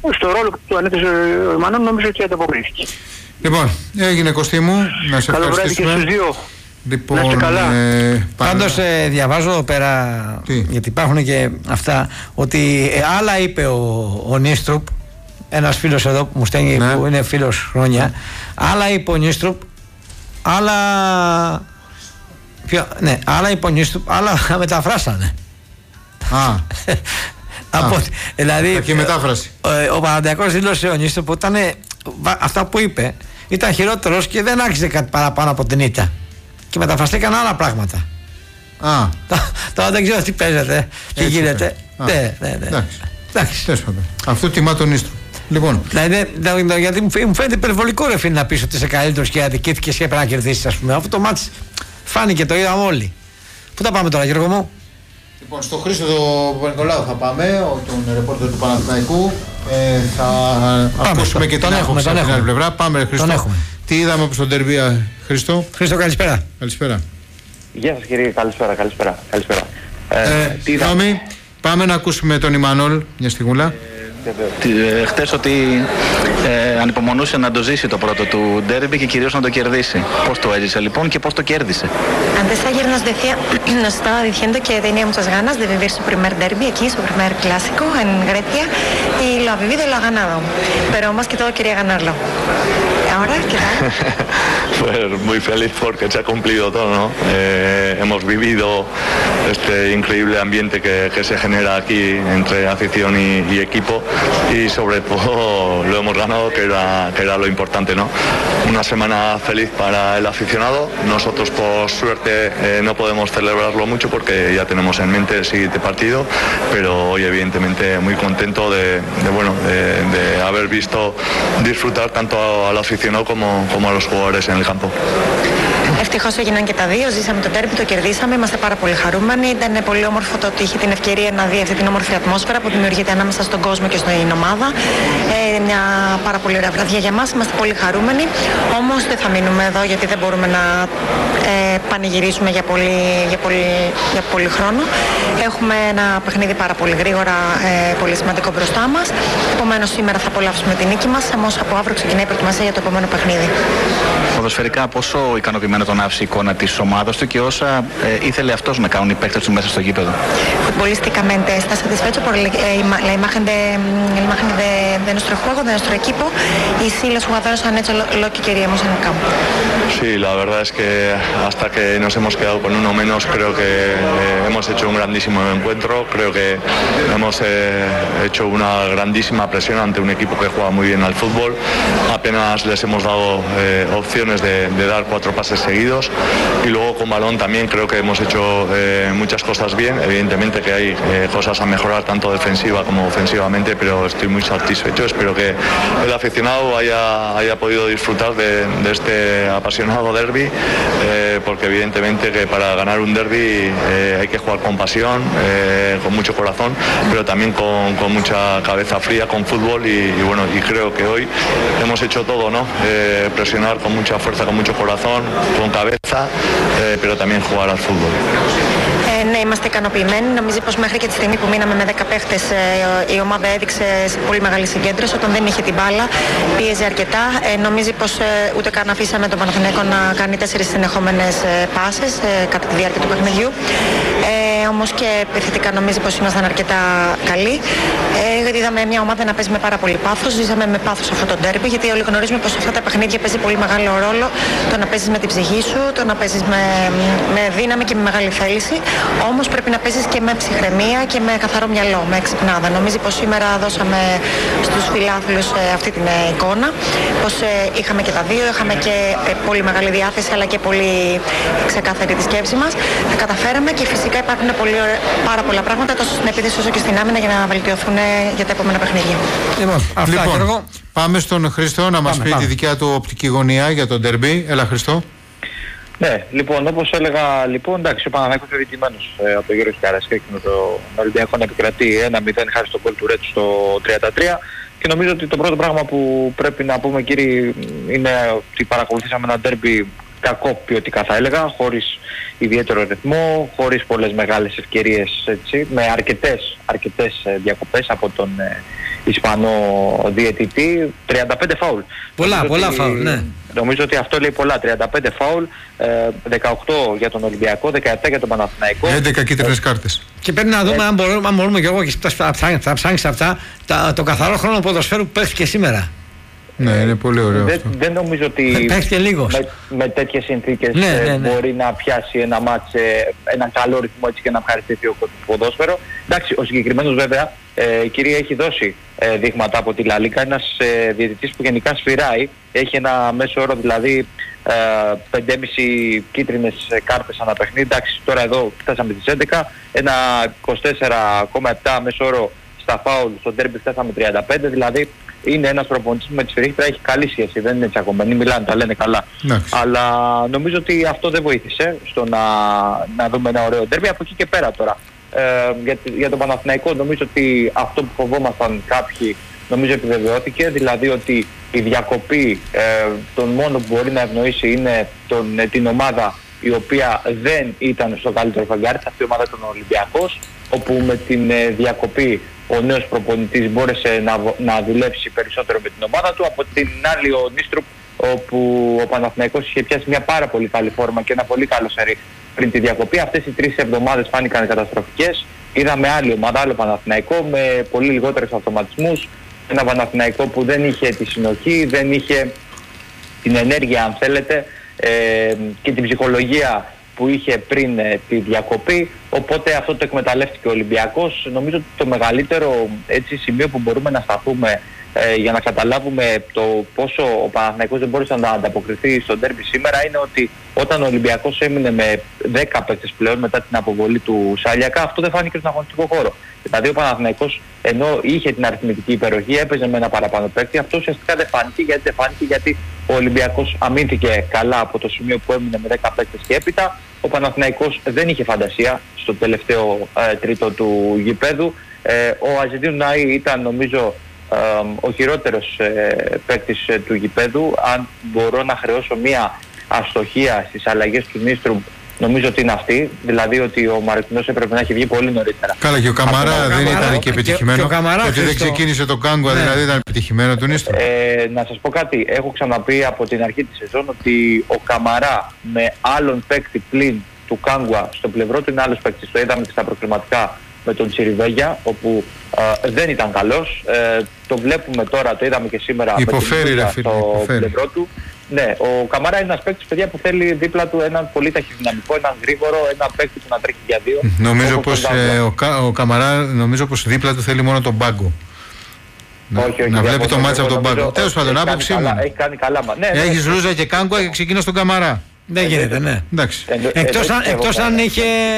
Speaker 5: νομίζω ότι ανταποκρίθηκε.
Speaker 1: Λοιπόν, έγινε Κωστή μου, να σε ευχαριστήσουμε.
Speaker 5: Καλό βράδυ και στους δύο.
Speaker 1: Λοιπόν,
Speaker 5: να είστε καλά.
Speaker 6: Πάντως διαβάζω εδώ πέρα, γιατί υπάρχουν και αυτά, ότι άλλα είπε ο Νίστρουπ, ένας φίλος εδώ που μου στέλνει, που είναι φίλος χρόνια, άλλα είπε ο Νίστρουπ, άλλα είπε ο Νίστρουπ, άλλα μεταφράσανε. Δηλαδή,
Speaker 1: και μετάφραση.
Speaker 6: Ο Παναθηναϊκός δήλωσε ο Νίστρουπ που ήταν αυτά που είπε ήταν χειρότερος και δεν άξιζε κάτι παραπάνω από την ήττα. Και μεταφραστήκαν άλλα πράγματα. Τώρα δεν ξέρω τι παίζεται, τι γίνεται.
Speaker 1: Εντάξει. Αυτό τιμά τον Ίστρο. Λοιπόν.
Speaker 6: Γιατί μου φαίνεται υπερβολικό ρε φίλε να πεις ότι είσαι καλύτερος και αδικήθηκες και έπρεπε να κερδίσεις, ας πούμε. Αυτό το μάτς φάνηκε, το είδαμε όλοι. Πού θα πάμε τώρα, Γιώργο μου?
Speaker 1: Λοιπόν, στο Χρήστο Παπα-Νικολάου θα πάμε, τον ρεπόρτερ του Παναθηναϊκού. Θα ακούσουμε και την άποψη από την άλλη πλευρά. Πάμε, Χρήστο. Τι είδαμε από τον Ντέρμπι, Χρήστο?
Speaker 6: Χρήστο, καλησπέρα.
Speaker 1: Καλησπέρα.
Speaker 7: Γεια σας κύριε, καλησπέρα.
Speaker 1: Συγγνώμη, πάμε να ακούσουμε τον Ιμανόλ μια στιγμούλα.
Speaker 8: Χτες ότι ανυπομονούσε να το ζήσει το πρώτο του ντέρμπι και κυρίως να το κερδίσει. Πώς το έζησε λοιπόν και πώς το κέρδισε?
Speaker 9: Antes de ayer nos estaba diciendo que tenía muchas ganas de vivir su primer derby aquí, su primer clásico en Grecia, y lo ha vivido y lo ha ganado. Pero más que todo quería ganarlo. Ahora, ¿qué tal?
Speaker 7: Pues muy feliz porque se ha cumplido todo, ¿no? Hemos vivido este increíble ambiente que se genera aquí entre afición y equipo, y sobre todo lo hemos ganado, que era lo importante, ¿no? Una semana feliz para el aficionado. Nosotros por suerte no podemos celebrarlo mucho porque ya tenemos en mente el siguiente partido, pero hoy evidentemente muy contento de haber visto disfrutar tanto al aficionado como a los jugadores en el campo.
Speaker 9: Ευτυχώς έγιναν και τα δύο, ζήσαμε το τέρμπι, το κερδίσαμε, είμαστε πάρα πολύ χαρούμενοι. Ήταν πολύ όμορφο το ότι είχε την ευκαιρία να δει αυτή την όμορφη ατμόσφαιρα που δημιουργείται ανάμεσα στον κόσμο και στην ομάδα. Μια πάρα πολύ ωραία βραδιά για μας, είμαστε πολύ χαρούμενοι. Όμως δεν θα μείνουμε εδώ γιατί δεν μπορούμε να πανηγυρίσουμε για πολύ χρόνο. Έχουμε ένα παιχνίδι πάρα πολύ γρήγορα, πολύ σημαντικό μπροστά μας. Επομένως σήμερα θα απολαύσουμε την νίκη μας, όμως από αύριο ξεκινάει η προετοιμασία για το επόμενο παιχνίδι.
Speaker 8: Ποδοσφαιρικά, πόσο ικανοποιημένο τον άφησε η εικόνα της ομάδας του και όσα ήθελε αυτός να κάνουν οι παίκτες του μέσα στο γήπεδο?
Speaker 9: Futbolísticamente, ¿está satisfecho por la imagen de nuestro juego, de nuestro equipo? Y sí, los jugadores han hecho lo que queríamos en el campo.
Speaker 7: Sí, la verdad es que hasta que nos hemos quedado con uno menos, creo que hemos hecho un grandísimo encuentro. Creo que hemos hecho una grandísima presión ante un equipo que juega muy bien al fútbol. Apenas les hemos dado opciones de dar 4 pases seguidos, y luego con balón también creo que hemos hecho muchas cosas bien. Evidentemente que hay cosas a mejorar tanto defensiva como ofensivamente, pero estoy muy satisfecho. Espero que el aficionado haya podido disfrutar de este apasionado derbi, porque evidentemente que para ganar un derbi hay que jugar con pasión, con mucho corazón, pero también con mucha cabeza fría, con fútbol, y creo que hoy hemos hecho todo, ¿no? Presionar con mucha fuerza, con mucho corazón, con cabeza, pero también jugar al fútbol.
Speaker 9: Ναι, είμαστε ικανοποιημένοι. Νομίζω πως μέχρι και τη στιγμή που μείναμε με 10 παίχτες η ομάδα έδειξε πολύ μεγάλη συγκέντρωση. Όταν δεν είχε την μπάλα, πίεζε αρκετά. Νομίζω πως ούτε καν αφήσαμε τον Παναθηναϊκό να κάνει 4 συνεχόμενες πάσες κατά τη διάρκεια του παιχνιδιού. Όμως και επιθετικά νομίζω πως ήμασταν αρκετά καλοί. Είδαμε μια ομάδα να παίζει με πάρα πολύ πάθος. Ζήσαμε με πάθος αυτό το ντέρμπι, γιατί όλοι γνωρίζουμε πως αυτά τα παιχνίδια παίζει πολύ μεγάλο ρόλο το να παίζεις με την ψυχή σου, το να παίζεις με δύναμη και με μεγάλη θέληση. Όμως πρέπει να παίζεις και με ψυχραιμία και με καθαρό μυαλό, με εξυπνάδα. Νομίζω πως σήμερα δώσαμε στους φιλάθλους αυτή την εικόνα, πως είχαμε και τα δύο, είχαμε και πολύ μεγάλη διάθεση αλλά και πολύ ξεκάθαρη τη σκέψη μας. Τα καταφέραμε και φυσικά υπάρχουν πάρα πολλά πράγματα τόσο στην επίθεση όσο και στην άμυνα για να βελτιωθούν για τα επόμενα παιχνίδια.
Speaker 1: Λοιπόν, πάμε στον Χριστό να μας πει τη δικιά του οπτική γωνία για τον ντερμπι. Έλα Χριστό.
Speaker 10: Ναι, λοιπόν, όπως έλεγα, εντάξει, ο Παναθηναϊκός είναι διοικημένος από τον Γιώργο Καρασκάκη με τον Ολυμπιακό να επικρατεί 1-0, χάρη στον γκολ του Ρέτσου στο 33. Και νομίζω ότι το πρώτο πράγμα που πρέπει να πούμε, κύριοι, είναι ότι παρακολουθήσαμε ένα ντερμπι κακό ποιοτικά, θα έλεγα, χωρίς ιδιαίτερο ρυθμό, χωρίς πολλές μεγάλες ευκαιρίες, έτσι, με αρκετές διακοπές από τον Ισπανό διαιτητή, 35 φάουλ.
Speaker 6: Πολλά φάουλ, ναι.
Speaker 10: Νομίζω ότι αυτό λέει πολλά, 35 φάουλ, 18 για τον Ολυμπιακό, 17 για τον Παναθηναϊκό.
Speaker 1: 11 κίτρινες κάρτες.
Speaker 6: Και πρέπει να δούμε αν μπορούμε και εγώ και θα ψάξεις αυτά, το καθαρό χρόνο ποδοσφαίρου που παίχθηκε σήμερα.
Speaker 1: Ναι, είναι πολύ ωραίο αυτό.
Speaker 10: Δεν νομίζω ότι με τέτοιες συνθήκες μπορεί να πιάσει ένα μάτς, έναν καλό ρυθμό έτσι και να ευχαριστηθεί ο ποδόσφαιρο. Εντάξει, ο συγκεκριμένος βέβαια, κυρία, έχει δώσει δείγματα από τη Λα Λίγκα, ένας διαιτητής που γενικά σφυράει, έχει ένα μέσο όρο δηλαδή 5,5 κίτρινες κάρτες ανά παιχνίδι. Εντάξει, τώρα εδώ φτάσαμε τις 11, ένα 24,7 μέσο όρο στα φάουλ, στο ντέρμπι φτάσαμε 35, δηλαδή είναι ένας προπονητής που με τη σφυρίχτρα έχει καλή σχέση, δεν είναι τσακωμένοι, μιλάνε, τα λένε καλά. Αλλά νομίζω ότι αυτό δεν βοήθησε στο να δούμε ένα ωραίο ντέρμπι. Από εκεί και πέρα τώρα, για τον Παναθηναϊκό νομίζω ότι αυτό που φοβόμασταν κάποιοι νομίζω επιβεβαιώθηκε, δηλαδή ότι η διακοπή τον μόνο που μπορεί να ευνοήσει είναι την ομάδα η οποία δεν ήταν στο καλύτερο φεγγάρι, αυτή η ομάδα ήταν ο Ολυμπιακός, όπου με την διακοπή ο νέος προπονητής μπόρεσε να δουλέψει περισσότερο με την ομάδα του. Από την άλλη ο Νίστρουπ, όπου ο Παναθηναϊκός είχε πιάσει μια πάρα πολύ καλή φόρμα και ένα πολύ καλό σερί πριν τη διακοπή. Αυτές οι 3 εβδομάδες φάνηκαν καταστροφικές. Είδαμε άλλη ομάδα, άλλο Παναθηναϊκό με πολύ λιγότερους αυτοματισμούς. Ένα Παναθηναϊκό που δεν είχε τη συνοχή, δεν είχε την ενέργεια, αν θέλετε, και την ψυχολογία που είχε πριν τη διακοπή, οπότε αυτό το εκμεταλλεύτηκε ο Ολυμπιακός. Νομίζω ότι το μεγαλύτερο σημείο που μπορούμε να σταθούμε για να καταλάβουμε το πόσο ο Παναθηναϊκός δεν μπόρεσε να ανταποκριθεί στο ντέρμπι σήμερα είναι ότι όταν ο Ολυμπιακός έμεινε με 10 παίκτες πλέον μετά την αποβολή του Σάλιακα, αυτό δεν φάνηκε στον αγωνιστικό χώρο. Δηλαδή ο Παναθηναϊκός, ενώ είχε την αριθμητική υπεροχή, έπαιζε με ένα παραπάνω παίκτη, αυτό ουσιαστικά δεν φάνηκε γιατί ο Ολυμπιακός αμήνθηκε καλά από το σημείο που έμεινε με 10 παίκτες και έπειτα. Ο Παναθηναϊκός δεν είχε φαντασία στο τελευταίο τρίτο του γηπέδου. Ο Αζεντίν Νάι ήταν νομίζω ο χειρότερος παίκτης του γηπέδου. Αν μπορώ να χρεώσω μία αστοχία στις αλλαγές του Νίστρουμ, νομίζω ότι είναι αυτή. Δηλαδή ότι ο Μαροκινός έπρεπε να έχει βγει πολύ νωρίτερα.
Speaker 1: Καλά, και ο Καμαρά δεν ήταν και επιτυχημένο. Ότι δεν ξεκίνησε το Κάγκουα, δηλαδή ήταν επιτυχημένο του Νίστρουμ.
Speaker 10: Να σας πω κάτι. Έχω ξαναπεί από την αρχή της σεζόν ότι ο Καμαρά με άλλον παίκτη πλην του Κάγκουα στο πλευρό του είναι άλλος παίκτης. Το είδαμε και στα προκριματικά με τον Τσιριβέγια, όπου δεν ήταν καλός. Το βλέπουμε τώρα, το είδαμε και σήμερα
Speaker 1: υποφέρει,
Speaker 10: με τον στο πλευρό του. Ναι, ο Καμαρά είναι ένας παίκτης, παιδιά, που θέλει δίπλα του έναν πολύ ταχυδυναμικό, έναν γρήγορο, έναν παίκτη που να τρέχει για δύο.
Speaker 1: Νομίζω πως ο Καμαρά νομίζω πως δίπλα του θέλει μόνο τον πάγκο.
Speaker 10: Όχι,
Speaker 1: να βλέπει το μάτς από τον πάγκο. Τέλος πάντων, άποψή μου.
Speaker 10: Έχει κάνει καλά.
Speaker 1: Έχεις Ρούζα και Κάγκουα και ξεκινά στον Καμαρά.
Speaker 6: Δεν γίνεται, ναι. Εκτός αν είχε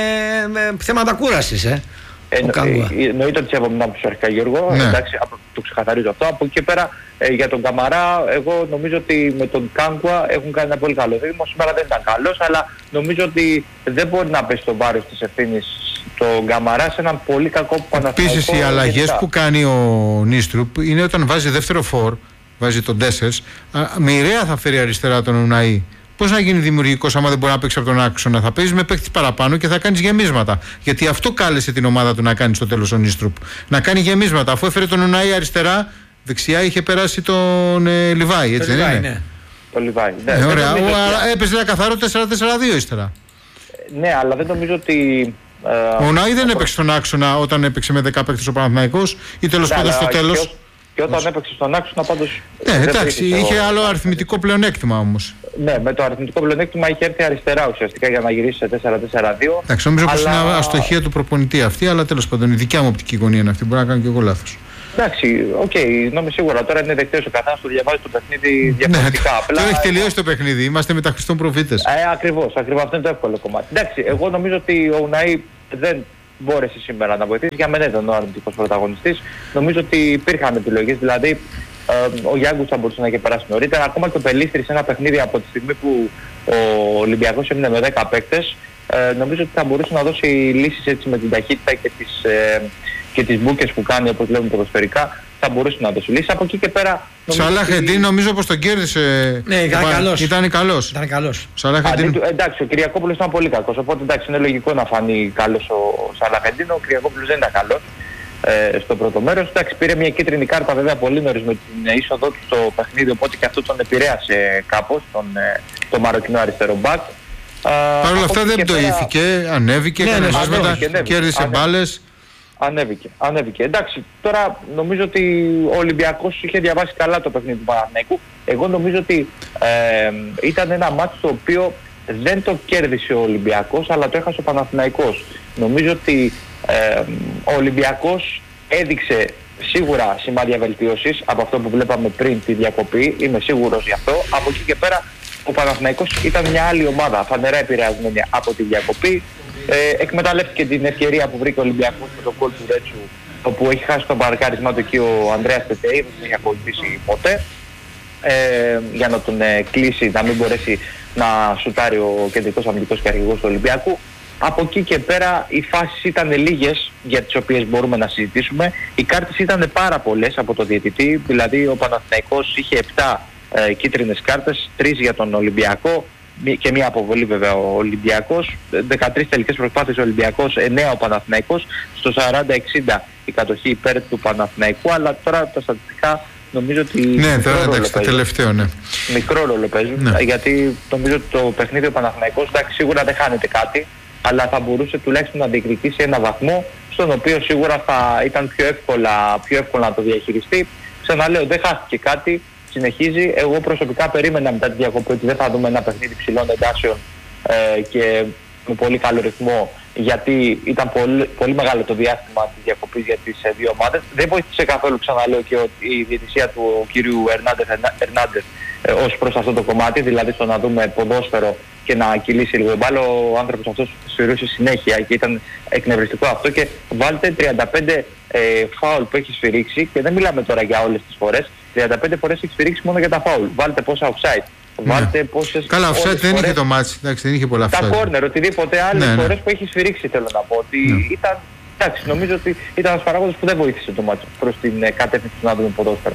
Speaker 6: θέματα κούρασης,
Speaker 10: εννοείται ότι σέβομαι να πεις αρχικά, Γιώργο. Εντάξει, το ξεκαθαρίζω αυτό. Από εκεί και πέρα για τον Καμαρά, εγώ νομίζω ότι με τον Κάγκουα έχουν κάνει ένα πολύ καλό δείγμα. Σήμερα δεν ήταν καλός, αλλά νομίζω ότι δεν μπορεί να πέσει το βάρος της ευθύνης τον Καμαρά σε έναν πολύ κακό Παναθηναϊκό.
Speaker 1: Επίσης οι αλλαγές που κάνει ο Νίστρουπ είναι όταν βάζει δεύτερο φορ, βάζει τον Ντέσσερς, μοιραία θα φέρει αριστερά τον Ουναή. Πώς να γίνει δημιουργικός άμα δεν μπορεί να παίξει από τον άξονα? Θα παίζει με παίκτη παραπάνω και θα κάνεις γεμίσματα. Γιατί αυτό κάλεσε την ομάδα του να κάνει στο τέλος ο Νίστρουπ. Να κάνει γεμίσματα. Αφού έφερε τον Ουναή αριστερά, δεξιά είχε περάσει τον Λιβάη, έτσι δεν είναι?
Speaker 10: Ναι. Το Λιβάη. Ναι,
Speaker 1: ωραία. Έπαιζε ένα καθαρό 4-4-2 ύστερα.
Speaker 10: Ναι, αλλά δεν νομίζω ότι.
Speaker 1: Ο Ουναή δεν έπαιξε στον άξονα όταν έπαιξε με 10 παίκτες ο Παναθηναϊκός ή τέλος πάντων στο τέλος.
Speaker 10: Και όταν έπαιξε στον άξονα πάντως.
Speaker 1: Ναι, εντάξει, είχε άλλο αριθμητικό πλεονέκτημα όμως.
Speaker 10: Ναι, με το αριθμητικό πλεονέκτημα είχε έρθει αριστερά ουσιαστικά για να γυρίσει σε 4-4-2.
Speaker 1: Εντάξει, νομίζω πως είναι αστοχία του προπονητή αυτή, αλλά τέλος πάντων η δικιά μου οπτική γωνία είναι αυτή. Μπορεί να κάνω και εγώ λάθος.
Speaker 10: Εντάξει, νομίζω σίγουρα τώρα είναι δεκτές, ο καθένας το διαβάζει το παιχνίδι διαφορετικά.
Speaker 1: Απλά έχει τελειώσει το παιχνίδι, είμαστε μετά Χριστών προφήτες.
Speaker 10: Ακριβώς, αυτό είναι το εύκολο κομμάτι. Εντάξει, εγώ νομίζω ότι ο Ουναή δεν μπόρεσε σήμερα να βοηθήσει. Για μένα ήταν ο αρνητικός πρωταγωνιστής. Νομίζω ότι υπήρχαν επιλογές, δηλαδή ο Γιάνγκους θα μπορούσε να έχει περάσει νωρίτερα. Ακόμα και ο Πελίστρης σε ένα παιχνίδι από τη στιγμή που ο Ολυμπιακός έμεινε με 10 παίκτες, νομίζω ότι θα μπορούσε να δώσει λύσεις έτσι με την ταχύτητα και τις μπούκες που κάνει, όπως λέμε ποδοσφαιρικά, θα μπορούσε να δώσει λύσεις. Από εκεί και πέρα.
Speaker 1: Σαλάχ-Εντίν νομίζω πως τον κέρδισε.
Speaker 6: Ναι, ήταν καλός.
Speaker 10: Εντάξει, ο Κυριακόπουλος ήταν πολύ κακός. Οπότε εντάξει, είναι λογικό να φανεί καλός ο Σαλάχ-Εντίν. Ο Κυριακόπουλος δεν ήταν καλός στο πρώτο μέρος. Εντάξει, πήρε μια κίτρινη κάρτα βέβαια πολύ νωρίς με την είσοδό του στο παιχνίδι. Οπότε και αυτό τον επηρέασε κάπως, τον μαροκινό αριστερό μπακ.
Speaker 1: Παρ' όλα αυτά δεν πτωήθηκε, ανέβηκε, κέρδισε μπάλες.
Speaker 10: Ανέβηκε. Εντάξει, τώρα νομίζω ότι ο Ολυμπιακός είχε διαβάσει καλά το παιχνίδι του Παναθηναϊκού. Εγώ νομίζω ότι ήταν ένα μάτσο το οποίο δεν το κέρδισε ο Ολυμπιακός, αλλά το έχασε ο Παναθηναϊκός. Νομίζω ότι ο Ολυμπιακός έδειξε σίγουρα σημάδια βελτίωσης από αυτό που βλέπαμε πριν τη διακοπή. Είμαι σίγουρος γι' αυτό. Από εκεί και πέρα ο Παναθηναϊκός ήταν μια άλλη ομάδα, φανερά επηρεασμένη από τη διακοπή. Εκμεταλλεύτηκε την ευκαιρία που βρήκε ο Ολυμπιακός με τον γκολ του Ρέτσου, όπου έχει χάσει τον παρκάρισμα του εκεί ο Ανδρέας Τετεΐ, δεν έχει ακολουθήσει ποτέ, για να τον κλείσει, να μην μπορέσει να σουτάρει ο κεντρικός αμυντικός και αρχηγός του Ολυμπιακού. Από εκεί και πέρα οι φάσεις ήταν λίγες για τις οποίες μπορούμε να συζητήσουμε. Οι κάρτες ήταν πάρα πολλές από το διαιτητή, δηλαδή ο Παναθηναϊκός είχε 7 κίτρινες κάρτες, 3 για τον Ολυμπιακό και μία αποβολή βέβαια ο Ολυμπιακός, 13 τελικές προσπάθειες ο Ολυμπιακός, 9 ο Παναθηναϊκός, στο 40-60 η κατοχή υπέρ του Παναθηναϊκού, αλλά τώρα τα στατιστικά νομίζω ότι
Speaker 1: ναι, τώρα εντάξει, το τελευταίο, ναι.
Speaker 10: Μικρό ρόλο παίζουν, ναι. Γιατί νομίζω ότι το παιχνίδι ο Παναθηναϊκός εντάξει, σίγουρα δεν χάνεται κάτι, αλλά θα μπορούσε τουλάχιστον να διεκδικήσει ένα βαθμό στον οποίο σίγουρα θα ήταν πιο εύκολα να το διαχειριστεί. Ξαναλέω, δεν χάθηκε κάτι. Συνεχίζει. Εγώ προσωπικά περίμενα μετά τη διακοπή ότι δεν θα δούμε ένα παιχνίδι ψηλών εντάσεων και με πολύ καλό ρυθμό, γιατί ήταν πολύ μεγάλο το διάστημα της διακοπής για τις δύο ομάδες. Δεν βοήθησε καθόλου, ξαναλέω, και η διαιτησία του κυρίου Ερνάντες ως προς αυτό το κομμάτι, δηλαδή στο να δούμε ποδόσφαιρο και να κυλήσει λίγο μπάλα. Ο άνθρωπος αυτός σφυρούσε συνέχεια και ήταν εκνευριστικό αυτό, και βάλτε 35 φάουλ που έχει σφυρίξει, και δεν μιλάμε τώρα για όλες τις φορές, 35 φορές έχει σφυρίξει μόνο για τα φάουλ. Βάλτε πόσα offside. Βάλτε πόσες.
Speaker 1: Καλά, offside δεν είχε το μάτσι, εντάξει, δεν είχε πολλά offside.
Speaker 10: Τα corner, οτιδήποτε άλλες φορές που έχει σφυρίξει, θέλω να πω. Ότι ήταν. Εντάξει, νομίζω ότι ήταν ένας παράγοντας που δεν βοήθησε το μάτσο προς την κατεύθυνση του να δούμε ποδόσφαιρο.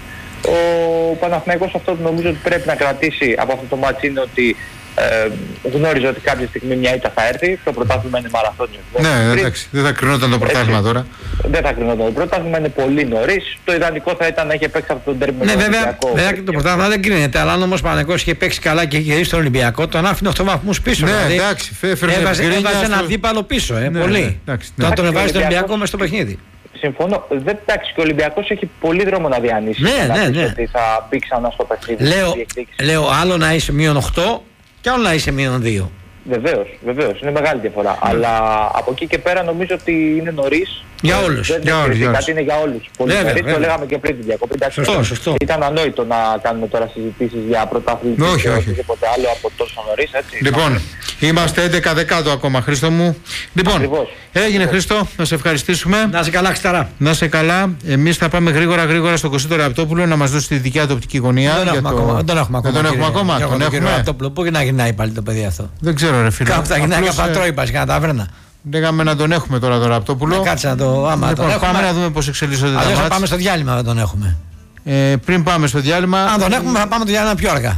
Speaker 10: Ο Παναθηναϊκός αυτό που νομίζω ότι πρέπει να κρατήσει από αυτό το μάτσο είναι ότι γνώριζε ότι κάποια στιγμή μια ήττα θα έρθει. Το πρωτάθλημα είναι μαραθώνιο.
Speaker 1: Ναι, εντάξει, δεν θα κρινόταν το πρωτάθλημα τώρα.
Speaker 10: Δεν θα κρινόταν το πρωτάθλημα, είναι πολύ νωρίς. Το ιδανικό θα ήταν να έχει παίξει από τον τέρμι με τον Ολυμπιακό.
Speaker 6: Βέβαια και το πρωτάθλημα δεν κρίνεται. Αλλά αν όμως ο Παναθηναϊκός είχε παίξει καλά και είχε γυρίσει στον Ολυμπιακό, τον άφηνε 8 βαθμούς πίσω.
Speaker 1: Ναι, δηλαδή, εντάξει,
Speaker 6: έβαζε ένα αντίπαλο πίσω. Πολύ. Τον τον έβαζε στον Ολυμπιακό μέσα στο παιχνίδι.
Speaker 10: Συμφωνώ. Εντάξει, και ο Ολυμπιακός έχει πολύ δρόμο να διανύσει.
Speaker 6: Ναι.
Speaker 10: Ότι θα μπει ξανά στο παιχνίδι.
Speaker 6: Λέω άλλο να είσαι -8 και άλλο να είσαι -2.
Speaker 10: Βεβαίως. Είναι μεγάλη διαφορά. Αλλά από εκεί και πέρα νομίζω ότι είναι νωρίς.
Speaker 6: Για όλους.
Speaker 10: Κάτι είναι για όλους. Πολύ νωρίς, το λέγαμε και πριν την διακοπή.
Speaker 6: Σωστό.
Speaker 10: Ήταν ανόητο να κάνουμε τώρα συζητήσεις για πρωτάθλημα ή οτιδήποτε άλλο από τόσο νωρίς.
Speaker 1: Λοιπόν, είμαστε 11 Δεκάτου ακόμα, Χρήστο μου. Λοιπόν, έγινε Χρήστο, να σε ευχαριστήσουμε.
Speaker 6: Να σε καλά, Χρισταρά.
Speaker 1: Να σε καλά. Εμείς θα πάμε γρήγορα στον Κωστή Ραπτόπουλο να μας δώσει τη δικιά του οπτική γωνία.
Speaker 6: Δεν τον έχουμε ακόμα.
Speaker 1: Τον έχουμε.
Speaker 6: Πού και να γυρνάει πάλι το παιδί αυτό.
Speaker 1: Δεν ξέρω, ρε φίλε.
Speaker 6: Κάπου θα γυρνάει και θα τρώει πας και να τα βρένα.
Speaker 1: Λέγαμε να τον έχουμε τώρα τον Ραπτόπουλο.
Speaker 6: Κάτσε να το.
Speaker 1: Άμα τον έχουμε. Πάμε να δούμε πώς εξελίσσονται τα μάτς.
Speaker 6: Αλλιώς θα πάμε στο διάλειμμα, δεν τον έχουμε.
Speaker 1: Πριν πάμε στο διάλειμμα.
Speaker 6: Αν τον έχουμε, θα πάμε το διάλειμμα πιο αργά.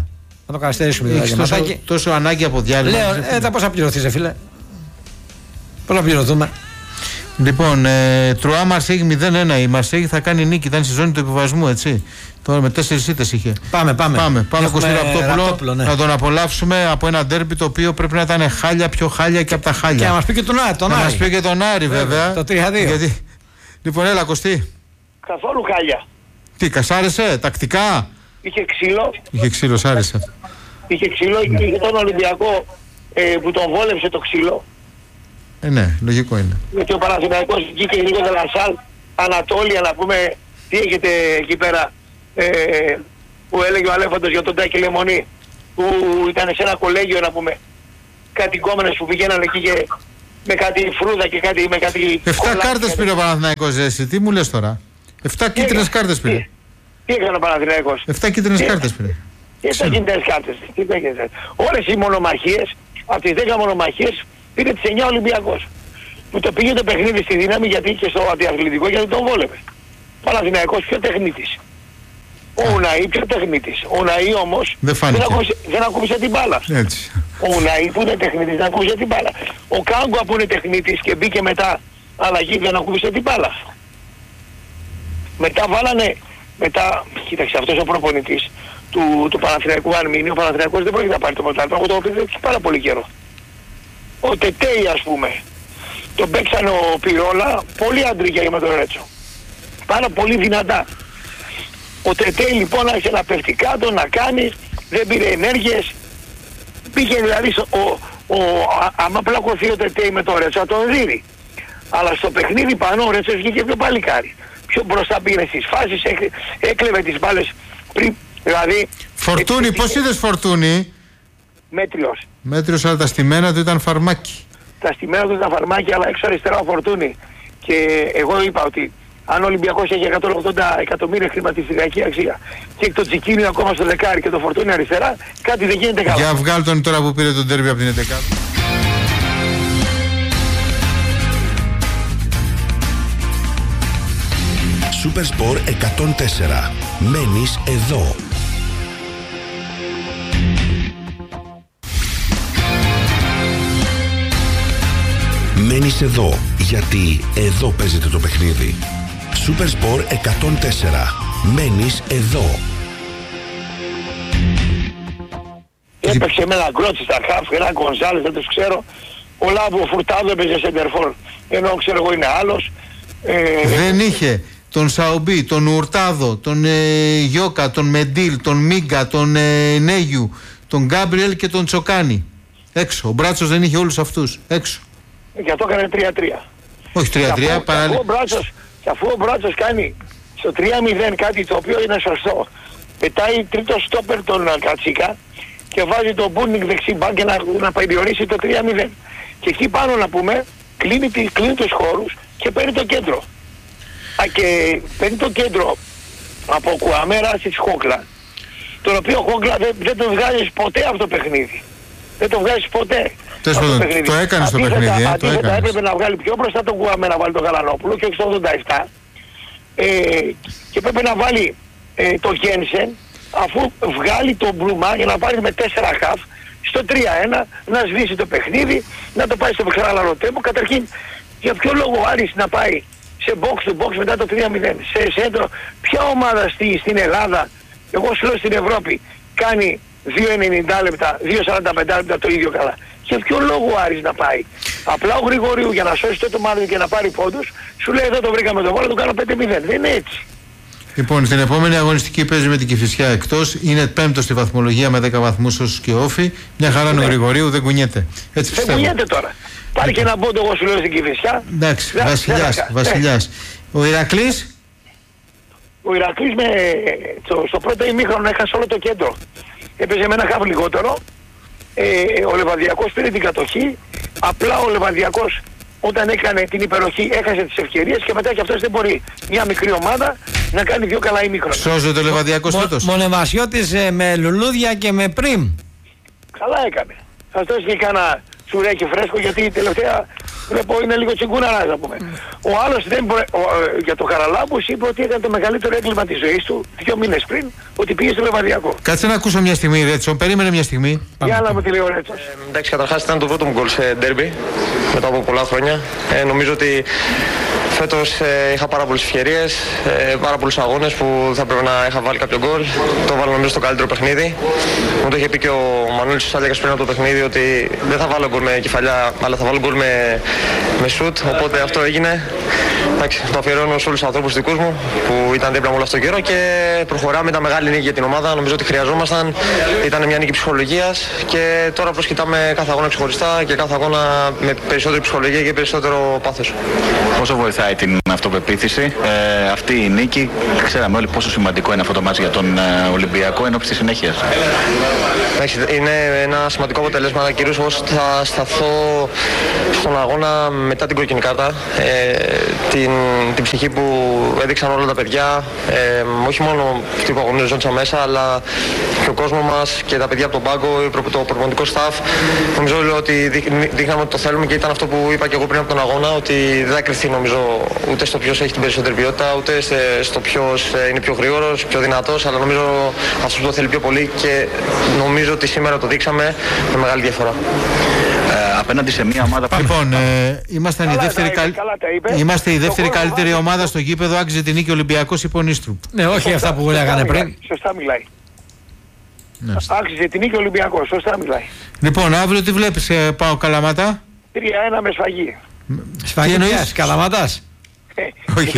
Speaker 6: Να το καθυστερήσουμε δηλαδή.
Speaker 1: Τόσο ανάγκη από διάλειμμα.
Speaker 6: Λέω, πώς θα πληρωθείς, φίλε. Πώς θα πληρωθούμε.
Speaker 1: Λοιπόν, Τρουά Μαρσέγ 0-1. Η Μαρσέγ θα κάνει νίκη. Ήταν στη ζώνη του επιβασμού, έτσι. Τώρα με 4 ήττες είχε.
Speaker 6: Πάμε.
Speaker 1: Κωστή Ραπτόπουλο, ναι. Να τον απολαύσουμε από ένα ντέρμπι το οποίο πρέπει να ήταν χάλια, πιο χάλια και από τα χάλια.
Speaker 6: Και να μας πει και τον Άρη.
Speaker 1: Να μας πει και τον Άρη, βέβαια.
Speaker 6: Το 3-2.
Speaker 1: Γιατί... Λοιπόν, έλα, Κωστή.
Speaker 5: Καθόλου χάλια.
Speaker 1: Τι, κασάρεσε, τακτικά.
Speaker 5: Είχε ξύλο.
Speaker 1: Είχε ξύλο, σ' άρεσε.
Speaker 5: Είχε ξύλο, είχε τον Ολυμπιακό που τον βόλεψε το ξύλο.
Speaker 1: Ναι, λογικό είναι.
Speaker 5: Γιατί ο Παναθηναϊκός βγήκε λίγο Δελασάλ, Ανατόλια, να πούμε, τι έχετε εκεί πέρα, που έλεγε ο Αλέφαντος για τον Τάκη Λεμονή, που ήταν σε ένα κολέγιο, να πούμε, κάτι κόμενες που πηγαίναν εκεί και με κάτι φρούδα και κάτι, με κάτι...
Speaker 1: 7 κάρτες πήρε ο Παναθηναϊκός, εσύ, τι μου λες τώρα. 7 κίτρινες κάρτες πήρε.
Speaker 5: Τι έκανε ο Παναθηναϊκός.
Speaker 1: 7 κίτρινες κάρτες πήρε.
Speaker 5: 7 κίτρινες κάρτες. Όλες οι μονομαχίες, από τις 10 μονομαχίες, πήρε τις 9 Ολυμπιακός. Που το πήγε το παιχνίδι στη δύναμη, γιατί και στο αντιαθλητικό, γιατί τον βόλευε. Παναθηναϊκός πιο τεχνίτης. Ο Ουναή πιο τεχνίτης. Ο Ουναή όμως δεν ακούμπησε την μπάλα.
Speaker 1: Έτσι.
Speaker 5: Ο Ουναή που είναι τεχνίτης δεν ακούμπησε την μπάλα. Ο Κάγκουα που είναι τεχνίτης και μπήκε μετά αλλαγή δεν ακούμπησε την μπάλα. Μετά βάλανε, κοίταξε, αυτός ο προπονητής του Παναθηναϊκού, αν μείνει, ο Παναθηναϊκός δεν πρόκειται να πάρει το πρωτάθλημα. Εγώ το έχω πει πάρα πολύ καιρό. Ο Τετέι, ας πούμε, τον παίξανε ο Πυρόλα, πολύ αντρικιά με τον Ρέτσο. Πάρα πολύ δυνατά. Ο Τετέι λοιπόν άρχισε να πέφτει κάτω, να κάνει, δεν πήρε ενέργειες. Πήγε δηλαδή, άμα πλακωθεί ο Τετέι με τον Ρέτσο, θα τον δίνει. Αλλά στο παιχνίδι πάνω ο Ρέτσος βγήκε πιο παλικάρι. Πιο μπροστά πήγαινε στις φάσεις, έκλεβε τις μπάλες πριν, δηλαδή...
Speaker 1: Φορτούνι, πώς είδες Φορτούνι?
Speaker 5: Μέτριος.
Speaker 1: Μέτριος, αλλά τα στημένα του ήταν φαρμάκι.
Speaker 5: Τα στημένα του ήταν φαρμάκι, αλλά έξω αριστερά ο Φορτούνι. Και εγώ είπα ότι αν ο Ολυμπιακός έχει 180 εκατομμύρια χρηματιστηριακή αξία και το Τσικίνιο ακόμα στο δεκάρι και το Φορτούνι αριστερά, κάτι δεν γίνεται καλά.
Speaker 1: Για βγάλ τον τώρα που πήρε τον τέρμπι από την 11.
Speaker 11: Super Sport 104. Μένεις εδώ. Μένεις εδώ, γιατί εδώ παίζεται το παιχνίδι. Super Sport 104. Μένεις εδώ.
Speaker 5: Έπαιξε με ένα Γκρότσι στα χαφ, ένα Γκονζάλες, δεν τους ξέρω. Ο Λάμπο Φουρτάδο έπαιζε σεντερφόρ, ενώ ξέρω εγώ είναι άλλος.
Speaker 1: Δεν είχε τον Σαομπί, τον Ουρτάδο, τον Γιώκα, τον Μεντίλ, τον Μίγκα, τον Νέγιου, τον Γκάμπριελ και τον Τσοκάνη. Έξω. Ο Μπράτσος δεν είχε όλους αυτούς. Έξω.
Speaker 5: Και αυτό έκανε 3-3.
Speaker 1: Όχι 3-3, παράλληλα.
Speaker 5: Και αφού ο Μπράτσος κάνει στο 3-0 κάτι το οποίο είναι σωστό, πετάει τρίτο στόπερ τον Κατσίκα και βάζει τον Μπούρνικ δεξί μπακ και να περιορίσει το 3-0. Και εκεί πάνω να πούμε, κλείνει τους χώρους και παίρνει το κέντρο. Και παίρνει το κέντρο από Κουαμέρα στη Χόκλα, τον οποίο Χόκλα δεν το βγάζεις ποτέ από το παιχνίδι. Δεν το βγάζεις ποτέ.
Speaker 1: Το έκανε στο παιχνίδι.
Speaker 5: Αντίθετα έπρεπε να βγάλει πιο μπροστά τον Κουαμέρα, να βάλει τον Γαλανόπουλο και όχι στο 87. Και έπρεπε να βάλει το Γένσεν, αφού βγάλει τον Μπλουμά για να πάρει με 4 χαφ στο 3-1, να σβήσει το παιχνίδι, να το πάει στο ξαναλαρό τέμπο. Καταρχήν, για ποιο λόγο ο Άρης να πάει σε box to box μετά το 3-0, σε σέντρο? Ποια ομάδα στην Ελλάδα, εγώ σου λέω στην Ευρώπη, κάνει 2,90 λεπτά, 2,45 λεπτά το ίδιο καλά? Για ποιο λόγο ο Άρης να πάει? Απλά ο Γρηγορίου για να σώσει το μάτι και να πάρει πόντους, σου λέει εδώ το βρήκαμε το βόλο, το κάνω 5-0. Δεν είναι έτσι.
Speaker 1: Λοιπόν, στην επόμενη αγωνιστική παίζει με την Κηφισιά εκτός. Είναι πέμπτος στη βαθμολογία με 10 βαθμούς όσους και όφη. Μια χαρά είναι ο Γρηγορίου, δεν κουνιέται. Έτσι πιστεύω.
Speaker 5: Δεν κουνιέται τώρα. Πάρει και ένα πόντο, εγώ σου λέω, στην Κηφισιά.
Speaker 1: Εντάξει, Βασιλιάς. Ο Ηρακλής.
Speaker 5: Ο Ηρακλής στο πρώτο ημίχρονο έχασε όλο το κέντρο. Έπαιζε με ένα χαβ λιγότερο. Ο Λεβαδιακός πήρε την κατοχή. Απλά ο Λεβαδιακός όταν έκανε την υπεροχή έχασε τις ευκαιρίες και μετά και αυτός δεν μπορεί μια μικρή ομάδα να κάνει 2 καλά ημίχρονα.
Speaker 1: Σώζεται ο Λεβαδιακός φέτος.
Speaker 6: Μονεμασιώτης με λουλούδια και με πριμ.
Speaker 5: Καλά έκανε. Θα δώσει και κάνα τσουρέκι φρέσκο, γιατί τελευταία Βλέπω είναι λίγο τσιγκούναρας να πούμε. Ο άλλος για το Χαραλάμπους είπε ότι έκανε το μεγαλύτερο έγκλημα της ζωής του 2 μήνες πριν, ότι πήγε στο Λεβαδιακό.
Speaker 1: Κάτσε να ακούσω μια στιγμή, Ρέτσο. Περίμενε μια στιγμή.
Speaker 5: Για να μου τη λέει ο Ρέτσος.
Speaker 12: Εντάξει, καταρχάς ήταν το πρώτο μου γκολ σε ντέρμπι μετά από πολλά χρόνια. Νομίζω ότι φέτος είχα πάρα πολλές ευκαιρίες, πάρα πολλούς αγώνες που θα πρέπει να είχα βάλει κάποιο γκολ. Το βάλω νομίζω στο καλύτερο παιχνίδι. Μου το είχε πει και ο Μανώλης Σάλιακας πριν από το παιχνίδι ότι δεν θα βάλω γκολ με κεφαλιά, αλλά θα βάλω γκολ με σουτ. Οπότε αυτό έγινε. Εντάξει, το αφιερώνω σε όλους τους ανθρώπους δικούς μου που ήταν δίπλα μου όλο αυτόν τον καιρό και προχωράμε. Ήταν μεγάλη νίκη για την ομάδα. Νομίζω ότι χρειαζόμασταν. Ήταν μια νίκη ψυχολογίας και τώρα προσκοιτάμε κάθε αγώνα ξεχωριστά και κάθε αγώνα με περισσότερη ψυχολογία και περισσότερο πάθος.
Speaker 8: Πόσο βοηθάει την αυτοπεποίθηση αυτή η νίκη? Ξέραμε όλοι πόσο σημαντικό είναι αυτό το μάτς για τον Ολυμπιακό ενώπιση της συνέχειας.
Speaker 12: Είναι ένα σημαντικό αποτελέσμα, κυρίως ως θα σταθώ στον αγώνα μετά την κόκκινη κάρτα. Την ψυχή που έδειξαν όλα τα παιδιά, όχι μόνο αυτοί που αγωνίζονταν μέσα, αλλά και ο κόσμος μας και τα παιδιά από τον πάγκο, το προπονητικό staff. Νομίζω ότι δείχναμε ότι το θέλουμε και ήταν αυτό που είπα και εγώ πριν από τον αγώνα, ότι δεν θα κρυφθεί νομίζω ούτε στο ποιος έχει την περισσότερη ποιότητα, ούτε στο ποιος είναι πιο γρήγορος, πιο δυνατός, αλλά νομίζω αυτός που το θέλει πιο πολύ και νομίζω ότι σήμερα το δείξαμε με μεγάλη διαφορά.
Speaker 8: Απέναντι σε μια ομάδα που...
Speaker 1: Λοιπόν, είμαστε η δεύτερη καλύτερη ομάδα στο γήπεδο, άξιζε την νίκη Ολυμπιακός υπό Νίστρουπ.
Speaker 6: Ναι, όχι αυτά που λέγανε πριν.
Speaker 5: Σωστά μιλάει. Άξιζε την νίκη Ολυμπιακός, σωστά μιλάει.
Speaker 1: Λοιπόν, αύριο τι βλέπεις, πάω Καλαμάτα?
Speaker 5: 3-1 με σφαγή.
Speaker 6: Σφαγή εννοείς, Καλαμάτας?
Speaker 5: Όχι.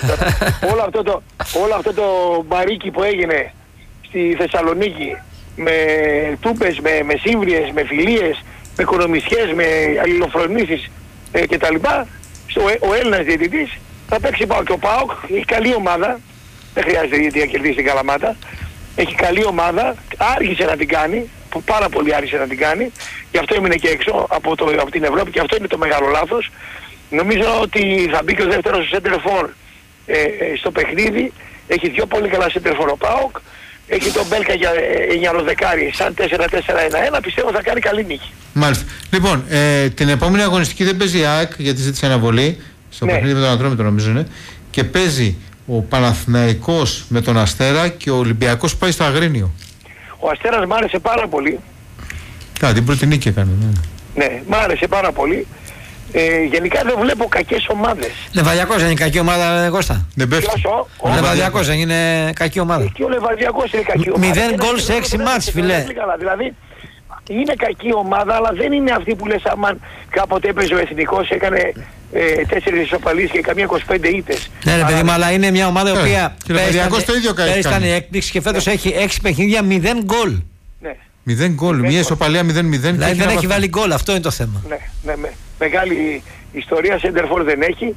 Speaker 5: Όλο αυτό το μπαρίκι που έγινε στη Θεσσαλονίκη με τούπες, με σύμβριες, με φιλίες, με οικονομισιές, με αλληλοφρονήσεις κτλ. Ο Έλληνας διαιτητής θα παίξει ΠΑΟΚ. Και ο ΠΑΟΚ έχει καλή ομάδα, δεν χρειάζεται γιατί να κερδίσει την Καλαμάτα. Έχει καλή ομάδα, άργησε να την κάνει, πάρα πολύ άργησε να την κάνει, γι' αυτό έμεινε και έξω από την Ευρώπη και αυτό είναι το μεγάλο λάθος. Νομίζω ότι θα μπει και ο δεύτερος σέντερφορ στο παιχνίδι, έχει 2 πολύ καλά σέντερφορ ο ΠΑΟΚ, έχει τον Μπέλκα για ροδεκάρι σαν 4-4-1-1, πιστεύω θα κάνει καλή νίκη.
Speaker 1: Μάλιστα. Λοιπόν, την επόμενη αγωνιστική δεν παίζει η ΑΕΚ γιατί ζήτησε αναβολή, στο παιχνίδι με τον Ατρόμητο νομίζω είναι, και παίζει ο Παναθηναϊκός με τον Αστέρα και ο Ολυμπιακός πάει στο Αγρίνιο.
Speaker 5: Ο Αστέρας μ' άρεσε πάρα πολύ.
Speaker 1: Την πρώτη νίκη έκανε.
Speaker 5: Ναι, μ' άρεσε πάρα πολύ. Γενικά δεν βλέπω κακές ομάδες.
Speaker 6: Λεβαδιακός είναι κακή ομάδα, Κώστα?
Speaker 1: Δεν πέφτει.
Speaker 6: Ο Λεβαδιακός δεν είναι κακή ομάδα?
Speaker 5: Και ο Λεβαδιακός είναι κακή ομάδα.
Speaker 6: 0 γκολ σε 6 μάτς, φιλέ.
Speaker 5: Δηλαδή είναι κακή ομάδα, αλλά δεν είναι αυτή που λες αμάν κάποτε έπαιζε ο Εθνικός, έκανε 4 ισοπαλίες και καμία 25 ήττες.
Speaker 6: Ναι ρε παιδί μου, αλλά είναι μια ομάδα η οποία
Speaker 1: πέρυσι
Speaker 6: ήταν έκπληξη και φέτος έχει 6 παιχνίδια 0 γκολ.
Speaker 1: 0 γκολ, μια ισοπαλία 0-0.
Speaker 6: Δηλαδή δεν έχει βάλει γκολ, αυτό είναι το θέμα.
Speaker 5: Ναι, μεγάλη ιστορία, σέντερφορ δεν έχει.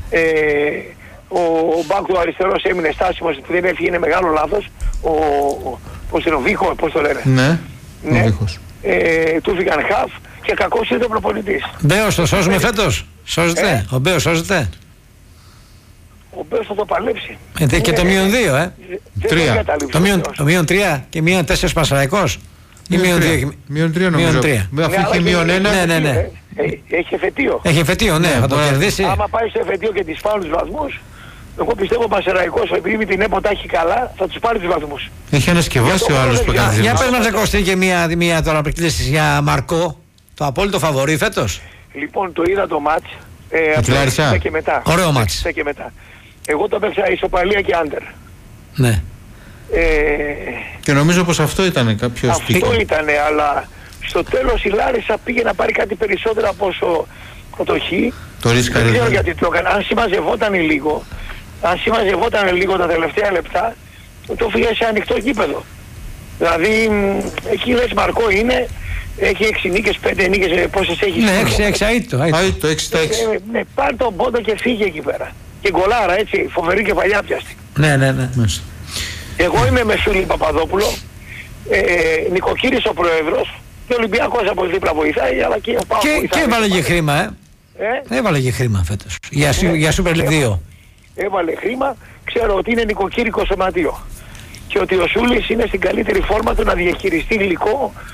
Speaker 5: Ο μπακ του αριστερός έμεινε στάσιμος που δεν έφυγε, είναι μεγάλο λάθος. Πώς είναι ο Βίχο, πώς το λένε?
Speaker 1: Ναι, ο Βίχος.
Speaker 5: Του φύγαν χαφ και κακός είναι ο προπονητής.
Speaker 6: Μπέος το σώζουμε φέτος? Σώζεται? Ο Μπέος σώζεται?
Speaker 5: Ο Μπέος θα το παλέψει.
Speaker 6: Και το μείον 2,
Speaker 1: 3.
Speaker 6: Το μείον 3 και μείον 4 Πασαραϊκός.
Speaker 1: Μείον 3 νομίζω. Αφού είχε μείον 1.
Speaker 6: Ναι.
Speaker 5: Έχει εφετείο.
Speaker 6: Έχει εφετείο, ναι, θα το κερδίσει.
Speaker 5: Άμα πάει στο εφετείο και τις πάρουν τους βαθμούς, εγώ πιστεύω ο Πασαραϊκός, επειδή την ΕΠΟ έχει καλά, θα τους πάρει τους βαθμούς.
Speaker 1: Έχει ανασκευάσει ο άλλος που κάνει.
Speaker 6: Για πες μας Κωστή και μία τώρα απεκτήσεις για Μαρκό, το απόλυτο φαβορί φέτος.
Speaker 5: Λοιπόν, το είδα το μάτς. Και μετά.
Speaker 6: Ωραίο μάτς.
Speaker 5: Εγώ το παίξα ισοπαλία και άντερ.
Speaker 6: Ναι.
Speaker 1: Και νομίζω πως αυτό ήταν κάποιο στοιχείο.
Speaker 5: Αυτό ήταν, αλλά στο τέλος η Λάρισα πήγε να πάρει κάτι περισσότερο από όσο το Χ. Δεν ξέρω γιατί το έκανε. Αν συμμαζευόταν λίγο τα τελευταία λεπτά, το φύγε σε ανοιχτό γήπεδο. Δηλαδή εκεί λες Μαρκό είναι, έχει 6 νίκες, 5 νίκες, πόσες έχει?
Speaker 6: Ναι, 6 αίτητο.
Speaker 1: 6-6.
Speaker 5: Ναι, πάρ' τον πόντο και φύγε εκεί πέρα. Και γκολάρα έτσι, φοβερή κεφαλιά πιάστη.
Speaker 6: Ναι.
Speaker 5: Εγώ είμαι με Σούλη Παπαδόπουλο, νοικοκύρης ο πρόεδρος και ο Ολυμπιακός από δίπλα βοηθάει, αλλά και ο ΠΑΟΚ βοηθάει.
Speaker 6: Και έβαλε και χρήμα, έβαλε και χρήμα φέτος, για Super League 2.
Speaker 5: Έβαλε χρήμα, ξέρω ότι είναι νοικοκύρικο σωματείο και ότι ο Σούλης είναι στην καλύτερη φόρμα του να διαχειριστεί υλικό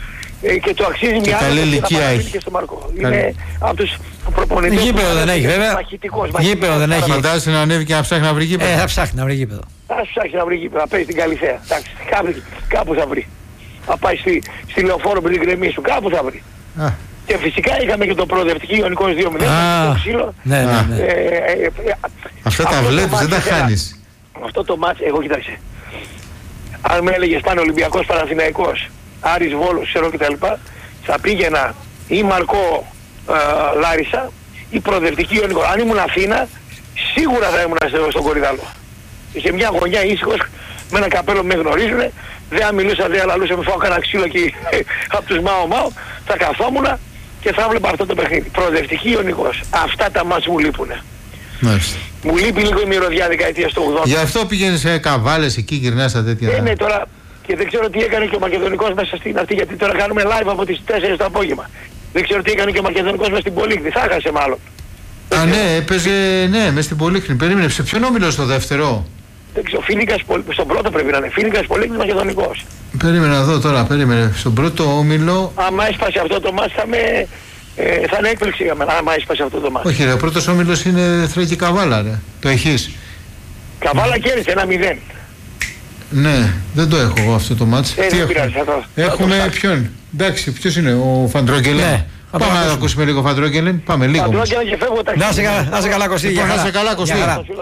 Speaker 5: και το αξίζει μια άλλη να παραμείνει και στο Μαρκό. Είναι από τους προπονητές.
Speaker 6: Γήπεδο δεν έχει βέβαια. Γήπεδο δεν έχει.
Speaker 1: Φαντάζεσαι να ανέβει και να ψάχνει να βρει γήπεδο.
Speaker 6: Θα ψάχνει να βρει γήπεδο.
Speaker 5: Θα ψάχνει να βρει γήπεδο, να παίζει την Καλυθέα. Κάπου θα βρει. Θα πάει στη Λεωφόρο με την γκρεμίσου, κάπου θα βρει. Και φυσικά είχαμε και το προοδευτική Ιωνικός 2-0. Το ξύλο.
Speaker 6: Ναι.
Speaker 1: Αυτά τα βλέπεις, δεν τα χάνεις.
Speaker 5: Αυτό το μάτς, εγώ κοίταξε. Αν με έλεγες πάνω Ολυμπιακός Παναθηναϊκός, Άρης Βόλος, ξέρω κτλ. Θα πήγαινα ή Μαρκό Λάρισα ή προοδευτική Ιωνικό. Αν ήμουν Αθήνα, σίγουρα θα ήμουν στον Κορυδάλο. Σε μια γωνιά ήσυχος, με ένα καπέλο με γνωρίζουνε, δεν μιλούσα, δεν αλαλούσα, με φάω κανένα ξύλο εκεί από τους Μάο, θα καθόμουν και θα βλέπα αυτό το παιχνίδι. Προοδευτική Ιωνικός. Αυτά τα μάτς μου λείπουνε.
Speaker 1: Μάλιστα.
Speaker 5: Μου λείπει λίγο η μυρωδιά δεκαετίας του 80.
Speaker 1: Γι' αυτό πήγαινε σε καβάλες εκεί, γυρνάς στα τέτοια.
Speaker 5: Ναι, τώρα και δεν ξέρω τι έκανε και ο Μακεδονικός μέσα στην αυτή, γιατί τώρα κάνουμε live από τις 4 το απόγευμα. Δεν ξέρω τι έκανε και ο Μακεδονικός μέσα στην Πολύχνη. Θα έχασε μάλλον.
Speaker 1: Ναι, έπαιζε μέσα στην Πολύχνη. Περίμενε, σε ποιον όμιλο στο δεύτερο?
Speaker 5: Δεν ξέρω, Φίνικας, στον πρώτο πρέπει να είναι. Φίνικας Πολύχνης Μακεδονικός.
Speaker 1: Περίμενα εδώ τώρα, περίμενε. Στον πρώτο όμιλο.
Speaker 5: Άμα έσπασε αυτό το μάτς θα είναι έκπληξη για μένα, άμα έσπασε αυτό το μάτς.
Speaker 1: Όχι ρε, ο πρώτος όμιλος είναι Θρέκη Καβάλα ρε. Το έχεις?
Speaker 5: Καβάλα κέρδισε 1-0.
Speaker 1: Ναι, δεν το έχω εγώ αυτό το μάτς. Τι έχουμε? Ποιον? Εντάξει, ποιος είναι, ο Φαντρόγγελεν? Ναι. Πάμε να ακούσουμε λίγο Φαντρόγγελεν. Πάμε λίγο.
Speaker 5: Φαντρόγγελεν και φεύγω τα χέρια.
Speaker 6: Να σε καλά Κωστή.
Speaker 1: Να σε καλά Κωστή.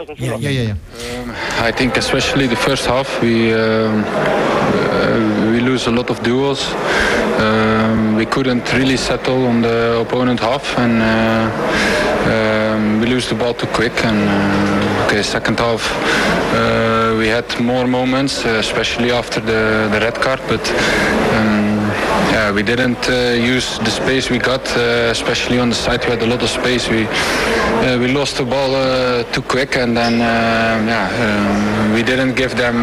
Speaker 13: I think especially the first half we lose a lot of duels. We couldn't really settle on the opponent half and we lose the ball too quick and second half we had more moments especially after the red card but we didn't use the space we got especially on the side we had a lot of space we lost the ball too quick and then we didn't give them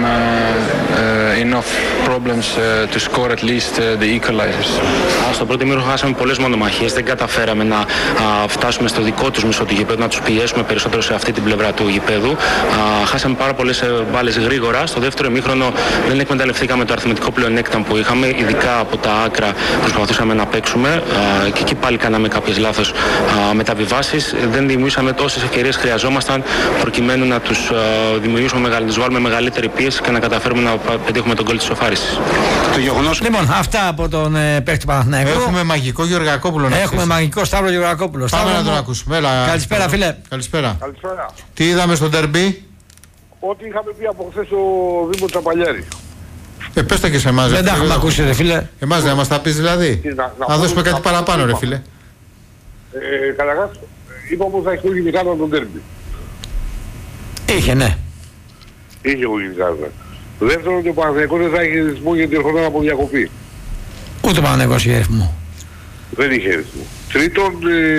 Speaker 13: enough problems to score at least the equalizers.
Speaker 3: Στο πρώτο ημίχρονο χάσαμε πολλές μονομαχίες, δεν καταφέραμε να φτάσουμε στο δικό τους μισό του γηπέδου, να τους πιέσουμε περισσότερο σε αυτή την πλευρά του γηπέδου. Χάσαμε πάρα πολλές μπάλες γρήγορα. Στο δεύτερο ημίχρονο δεν εκμεταλλευτήκαμε το αριθμητικό πλεονέκτημα που είχαμε, ειδικά από τα άκρα προσπαθούσαμε να παίξουμε και εκεί πάλι κάναμε κάποιες λάθος μεταβιβάσεις. Δεν δημιουργήσαμε τόσες ευκαιρίες χρειαζόμασταν προκειμένου να τους δημιουργήσουμε, να τους βάλουμε μεγαλύτερη πίεση και να καταφέρουμε να πετύχουμε τον γκολ της ισοφάρισης.
Speaker 6: Το γεγονός. Λοιπόν, αυτά από τον παίκτη Παναθηναϊκού.
Speaker 1: Έχουμε μαγικό Γεωργακόπουλο.
Speaker 6: Έχουμε μαγικό Σταύρο Γεωργακόπουλο.
Speaker 1: Πάμε να τον ακούσουμε.
Speaker 6: Καλησπέρα, φίλε.
Speaker 1: Καλησπέρα. Τι είδαμε στο ντερμπι?
Speaker 14: Ό,τι είχαμε πει από χθες ο Δήμο Τσαπαλιάρη.
Speaker 1: Πες τα και σε εμάς.
Speaker 6: Δεν τα έχουμε ακούσει ρε φίλε.
Speaker 1: Εμάς δεν μας τα πεις δηλαδή? Να δώσουμε κάτι παραπάνω ρε φίλε.
Speaker 14: Καταρχάς, είπαμε ότι θα έχει γενικά τον ντερμπι.
Speaker 6: Είχε, ναι.
Speaker 14: Είχε γενικά. Δεύτερον, ότι ο Παναθηναϊκός δεν θα έχει ρυθμό γιατί ερχόταν από διακοπή.
Speaker 6: Ούτε ο Παναθηναϊκός είχε ρυθμό.
Speaker 14: Δεν είχε ρυθμό. Τρίτον,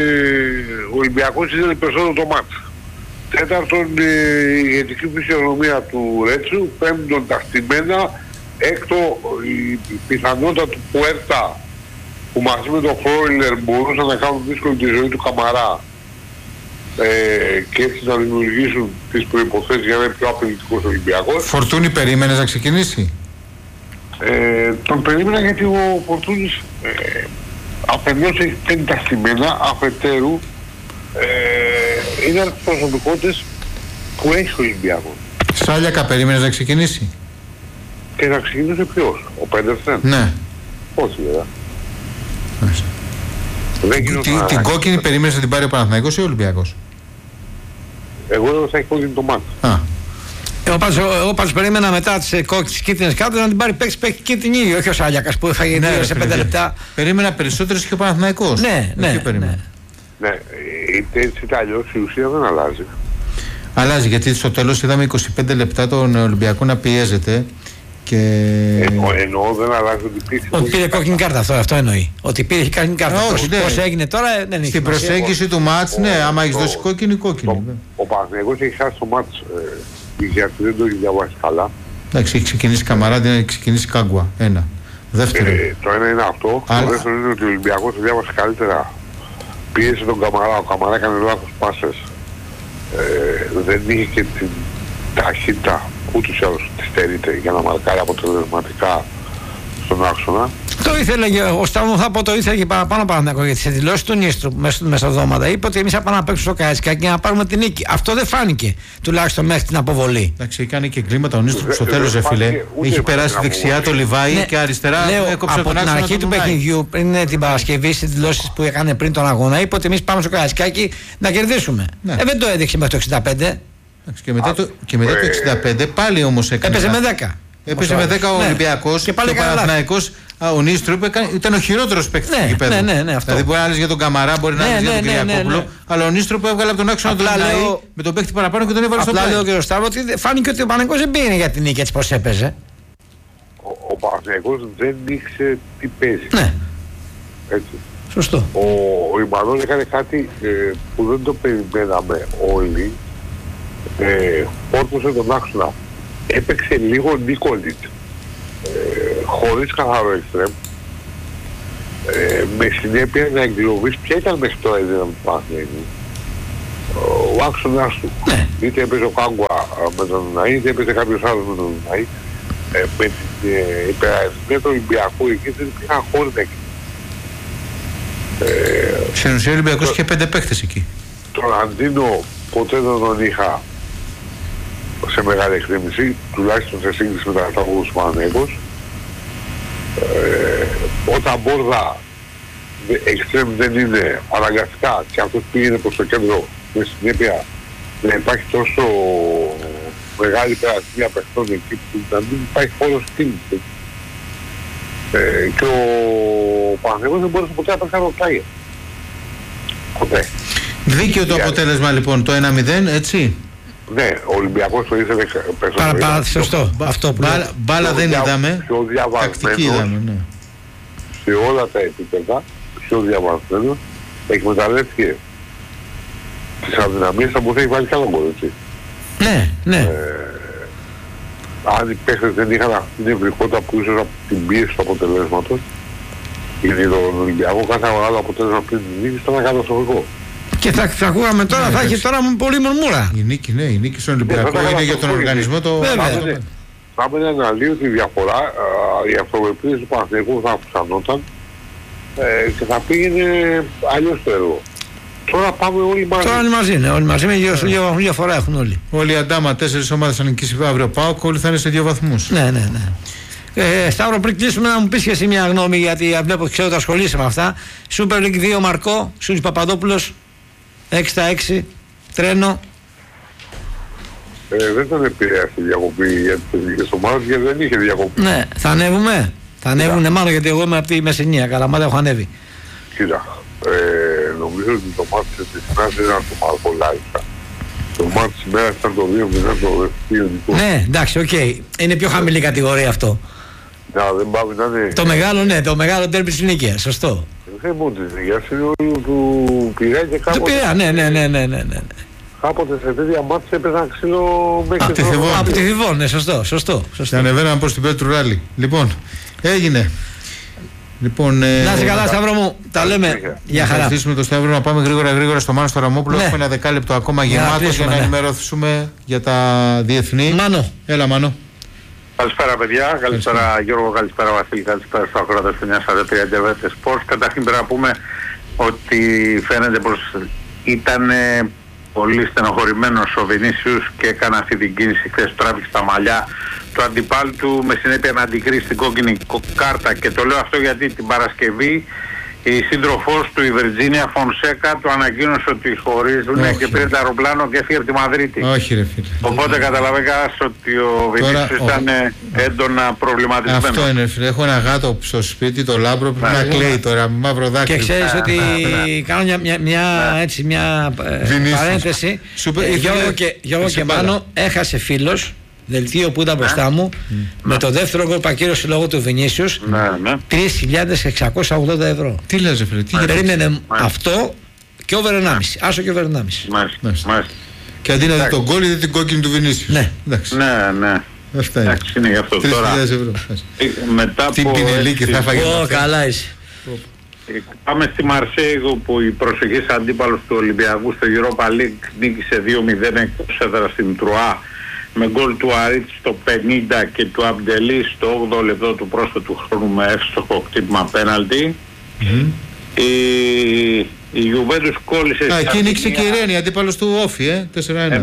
Speaker 14: ο Ολυμπιακός ήθελε περισσότερο το μάτς. Τέταρτον, η ηγετική φυσιογνωμία του Ρέτσου. Πέμπτον, τα στημένα. Έκτο, η πιθανότητα του Πουέρτα που μαζί με τον Φρόιλερ μπορούσαν να κάνουν δύσκολη τη ζωή του Καμαρά και έτσι να δημιουργήσουν τις προϋποθέσεις για να είναι πιο απειλητικός Ολυμπιακός.
Speaker 1: Φορτούνη περίμενες να ξεκινήσει?
Speaker 14: Τον περίμενα γιατί ο Φορτούνης αφενός έχει παίρνει τα στημένα, αφετέρου είναι προσωπικότητες που έχει ο Ολυμπιακός.
Speaker 1: Σάλιακα περίμενες να ξεκινήσει?
Speaker 14: Και να ξεκινήσει ποιος? Ο Πέντερσεν?
Speaker 1: Ναι.
Speaker 14: Όχι βέβαια.
Speaker 1: Την κόκκινη περίμενες να την πάρει ο Παναθηναϊκός ή ο Ολυμπιακός?
Speaker 14: Εγώ θα έχει κόκκινη το μάτι.
Speaker 6: Εγώ πάντως περίμενα μετά τις κίτρινες κάρτες να την πάρει παίξει κίτρινη, όχι ο Σάλιακας που έφαγε 2 σε 5 λεπτά.
Speaker 1: Περίμενα περισσότερες και ο Παναθηναϊκός.
Speaker 6: Ναι.
Speaker 14: Ναι, έτσι είτε αλλιώς η ουσία δεν αλλάζει.
Speaker 1: Αλλάζει γιατί στο τέλος είδαμε 25 λεπτά τον Ολυμπιακό να πιέζεται.
Speaker 14: Εννοώ δεν αλλάζει ότι υπήρχε.
Speaker 6: Ότι πήρε κόκκινη κάρτα, αυτό εννοεί. Ότι πήρε κόκκινη κάρτα. Πώς έγινε τώρα δεν έχει.
Speaker 1: Στην προσέγγιση του μάτς, ναι, άμα έχεις δώσει κόκκινη.
Speaker 14: Ο Παναθηναϊκός έχει χάσει το μάτς γιατί δεν το έχει διαβάσει καλά.
Speaker 1: Εντάξει, έχει ξεκινήσει Καμαρά, δεν έχει ξεκινήσει Κάγκουα. Ένα. Δεύτερο.
Speaker 14: Το ένα είναι αυτό. Το δεύτερο είναι ότι ο Ολυμπιακός το διάβασε καλύτερα. Πίεσε τον Καμαρά, ο Καμαρά έκανε λάθος πάσες. Δεν είχε και την ταχύτητα ούτως ή άλλως τη στερείται για να μαρκάρει αποτελεσματικά στον άξονα.
Speaker 6: Το ήθελε και ο Σταύρο, θα πω, το ήθελε και παραπάνω Παναθηναϊκός, γιατί σε δηλώσεις του Νίστρου μεσοδόματα είπε ότι εμείς θα πάμε να παίξουμε στο Καραϊσκάκι για να πάρουμε την νίκη. Αυτό δεν φάνηκε, τουλάχιστον μέχρι την αποβολή.
Speaker 1: Εντάξει, κάνει και εγκλήματα ο Νίστρου στο τέλος, φίλε. Έχει περάσει δεξιά το Λιβάι και αριστερά έκοψε τον άξονα. Από την αρχή του παιχνιδιού, πριν την Παρασκευή, στις δηλώσεις που έκανε πριν τον αγώνα, είπε ότι εμείς πάμε στο Καραϊσκάκι να κερδίσουμε. Δεν το έδειξε μέχρι το 65. Και μετά το 65 πάλι όμως έκανε.
Speaker 6: Έπαιζε με 10.
Speaker 1: Έπαιζε με 10 ο Ολυμπιακός και ο Παναθηναϊκός. Ο Νίστρου ήταν ο χειρότερος παίκτης του γηπέδου. Δηλαδή μπορεί να λες για τον Καμαρά, μπορεί να λες για τον Κυριακόπουλο. Αλλά ο Νίστρου που έβγαλε από τον άξονα του Λιβάι με τον παίκτη παραπάνω και τον έβαλε στο πλάι.
Speaker 6: Απλά λέω, κ. Σταύρο, ότι φάνηκε ότι ο Παναθηναϊκός δεν πήγαινε για την νίκη έτσι πως έπαιζε.
Speaker 14: Ο Παναθηναϊκός δεν ήξερε τι παίζει.
Speaker 6: Ναι.
Speaker 14: Έτσι.
Speaker 6: Σωστό.
Speaker 14: Ο Ιμανών έκανε κάτι που δεν το περιμέναμε όλοι. Φόρτωσε τον άξονα. Έπαιξε λίγο Νίκολιτς. Χωρίς καθαρό εξτρέμ, με συνέπεια να εγκλωβείς ποια ήταν μέχρι τώρα η δύναμη του Παναθηναϊκού. Ο άξονας του, είτε έπαιζε ο Κάγκουα με τον Ναΐ, είτε έπαιζε κάποιος άλλος με τον Ναΐ, με την υπεραριθμία του Ολυμπιακού εκεί δεν υπήρχαν χώρες εκεί.
Speaker 1: Στην ουσία ο Ολυμπιακός είχε 5 παίκτες εκεί.
Speaker 14: Τον Αντίνο ποτέ δεν τον είχα σε μεγάλη εκτίμηση, τουλάχιστον σε σύγκριση με τα καταγωγούς του Παναθηναϊκούς. Όταν Μπόρδα εξτρέμ δεν είναι αναγκαστικά και αυτός πήγαινε προς το κέντρο, με συνέπεια να υπάρχει τόσο μεγάλη περασμία παιχτών εκεί που να μην υπάρχει χώρος κίνησης. Και ο Παναθηναϊκός δεν μπορούσε ποτέ να παίξει άλλο πλάγια. Ποτέ.
Speaker 1: Δίκαιο το αποτέλεσμα λοιπόν, το 1-0, έτσι.
Speaker 14: Ναι, ο Ολυμπιακός το ήθελε
Speaker 6: περισσότερο. Σωστό. Αυτό που
Speaker 1: μπάλα δεν είδαμε.
Speaker 14: Πιο διαβασμένος σε όλα τα επίπεδα, πιο διαβασμένος, εκμεταλλεύτηκε τις αδυναμίες που θα έχει βάλει καλό γκολ, έτσι.
Speaker 6: Ναι.
Speaker 14: Αν οι παίχτες δεν είχαν αυτή την ευρικότητα που ίσως από την πίεση του αποτελέσματος, γιατί τον Ολυμπιακό κάθε άλλο αποτέλεσμα πριν την νίκη ήταν καταστροφικό.
Speaker 6: Και θα ακούγαμε τώρα, θα έχει τώρα πολύ μουρμούρα.
Speaker 1: Η νίκη στον Ολυμπιακό είναι για τον οργανισμό το...
Speaker 14: Θα έπαιρνε να λέει ότι η διαφορά, η αυτοπεποίθηση του Παναθηναϊκού θα αυξανόταν και θα πήγαινε αλλιώς το έργο. Τώρα πάμε όλοι μαζί.
Speaker 6: Τώρα όλοι μαζί, με δύο φορά έχουν όλοι.
Speaker 1: Όλοι οι Αντάμα, 4 ομάδες θα νικήσει αύριο ΠΑΟΚ, όλοι θα είναι σε 2 βαθμούς.
Speaker 6: Ναι. Σταύρο, πριν κλείσουμε να μου πεις και εσύ μια γνώμη, γιατί βλέπω ξέρω ότι ασχολείσαι με αυτά. Super League 2 Μαρκό, Σούλης Παπαδόπουλος, 6-6, τρένο.
Speaker 14: Δεν τον επηρέασε η διακοπή για τις εθνικές ομάδες, γιατί δεν είχε διακοπή.
Speaker 6: Ναι, θα ανέβουμε. Θα ανέβουνε μάλλον, γιατί εγώ είμαι από τη Μεσσηνία, Καλαμάτα έχω ανέβει.
Speaker 14: Κοίτα, νομίζω ότι το μάτι της ημέρας δεν ήταν το μάτς πολλά ίσα. Το μάτι της ημέρας ήταν το 2-0 το δεύτερο.
Speaker 6: Ναι, εντάξει, οκ. Είναι πιο χαμηλή κατηγορία αυτό.
Speaker 14: Ναι, δεν πάμε να είναι...
Speaker 6: Το μεγάλο, ναι, το μεγάλο τέρμι της Νίκαιας, σωστό.
Speaker 14: Δεν μόνο της Νίκαιας, είναι όλο του Πειραιά και κάποτε...
Speaker 6: Του Πειραιά, ναι.
Speaker 14: Κάποτε σε τέτοια μάτια έπαιζαν ξύλο μέχρι
Speaker 6: τη Θηβών. Από τη Θηβών, ναι, σωστό.
Speaker 1: Και ανεβαίναμε προς την Πέτρου Ράλι. Λοιπόν, έγινε. Λοιπόν,
Speaker 6: να είσαι καλά, Σταύρο μου, τα λέμε. Για χαρά.
Speaker 1: Να ευχαριστήσουμε τον Σταύρο, να πάμε γρήγορα στο Μάνο στο Ραμόπουλο. Έχουμε ένα δεκάλεπτο ακόμα γεμάτο για να ενημερωθούμε για τα διεθνή.
Speaker 6: Μάνο.
Speaker 1: Έλα, Μάνο.
Speaker 15: Καλησπέρα, παιδιά. Καλησπέρα, Γιώργο. Καλησπέρα, Βασίλη. Καλησπέρα στο ακροατές του 943 Sports. Καταρχήν πρέπει να πούμε ότι φαίνεται πως ήταν πολύ στενοχωρημένος ο Βινίσιους και έκανε αυτή την κίνηση χθες, τράβηξε τα μαλλιά του αντιπάλου του με συνέπεια να αντικρίσει την κόκκινη κάρτα. Και το λέω αυτό γιατί την Παρασκευή η σύντροφός του, η Βιρτζίνια Φονσέκα, του ανακοίνωσε ότι χωρίζουν και πήρε το αεροπλάνο και έφυγε από τη Μαδρίτη.
Speaker 1: Όχι, ρε φίλε.
Speaker 15: Οπότε καταλαβαίνεις ότι ο Βινίσιους ήταν έντονα προβληματισμένος.
Speaker 1: Αυτό είναι, φίλε. Έχω ένα γάτο στο σπίτι, το λάμπρο, που να κλαίει τώρα, μαύρο δάκρυ.
Speaker 6: Και ξέρεις ότι κάνω μια παρένθεση. Γιώργο και Μάνο, έχασε φίλος. Δελτίο που ήταν μπροστά μου, με το δεύτερο γκολ πακύρωση λόγω του Βινίσιους, 3.680 ευρώ.
Speaker 1: Τι λες, φίλε, τι
Speaker 6: περίμενε αυτό και over 1,5. Άσο και over 1,5.
Speaker 15: Μάλιστα.
Speaker 1: Και αντί να δει τον γκολ, είδε την κόκκινη του Βινίσιους.
Speaker 6: Ναι.
Speaker 1: Αυτά είναι.
Speaker 15: Είναι γι' αυτό.
Speaker 1: 3.000 ευρώ.
Speaker 15: Τι
Speaker 1: πινελίκη θα φάγει.
Speaker 6: Καλά είσαι.
Speaker 15: Πάμε στη Μαρσέη, όπου η προσεχής αντίπαλος του Ολυμπιακού στο Europa League νίκησε 2-0 εκτός έδρας στην Τρουά με γκολ του Αρίτ στο 50 και του Αμπτελή στο 8ο λεπτό του πρόσθετου χρόνου με εύστοχο χτύπημα πέναλτι. Η Γιουβέντους κόλλησε.
Speaker 1: Εκεί νίκησε και η Ρένη, αντίπαλος του Όφι, 4-1.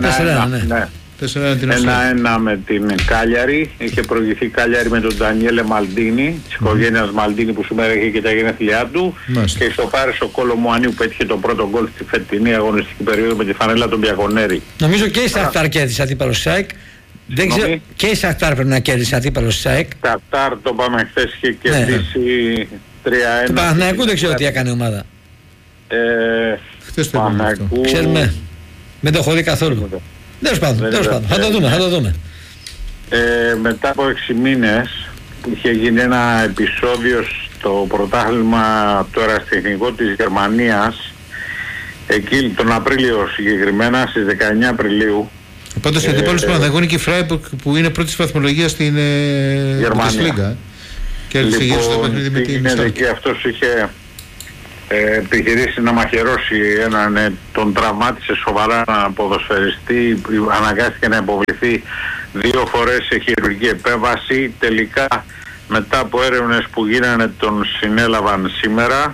Speaker 15: 1-1 με την Κάλιαρη. Είχε προηγηθεί η Κάλιαρη με τον Ντανιέλε Μαλντίνη, της οικογένειας Μαλντίνη, που σήμερα έχει και τα γενέθλιά του. Και στο Πάρεσο Κολομουανίου που έτυχε το πρώτο γκολ στη φετινή αγωνιστική περίοδο με τη φανέλα των Μπιακονέρη.
Speaker 6: Νομίζω και η Σαχτάρ κέρδισε αντίπαλος ΣΑΕΚ. Δεν ξέρω, και η Σαχτάρ πρέπει να κέρδισε αντίπαλος ΣΑΕΚ.
Speaker 15: Σαχτάρ το πάμε χθες, είχε κερδίσει 3-1.
Speaker 6: Του Παναθηναϊκού δεν ξέρω τι έκανε η ομάδα.
Speaker 1: Χθες το Παναθηναϊκού.
Speaker 6: Ξέρουμε. Δεν το έχω δει καθόλου. Τέλος πάντων, θα το δούμε.
Speaker 15: Μετά από 6 μήνες που είχε γίνει ένα επεισόδιο στο πρωτάθλημα το ερασιτεχνικό της Γερμανίας, εκεί τον Απρίλιο συγκεκριμένα, στις 19 Απριλίου.
Speaker 1: Πάντως η αντίπαλος του Παναθηναϊκού είναι και η Φράιμπουργκ που είναι πρώτη βαθμολογία στην Γερμανία. Και
Speaker 15: αυτός είχε επιχειρήσει να μαχαιρώσει τον τραυμάτισε σοβαρά έναν ποδοσφαιριστή, αναγκάστηκε να υποβληθεί 2 φορές σε χειρουργική επέμβαση. Τελικά μετά από έρευνες που γίνανε τον συνέλαβαν σήμερα.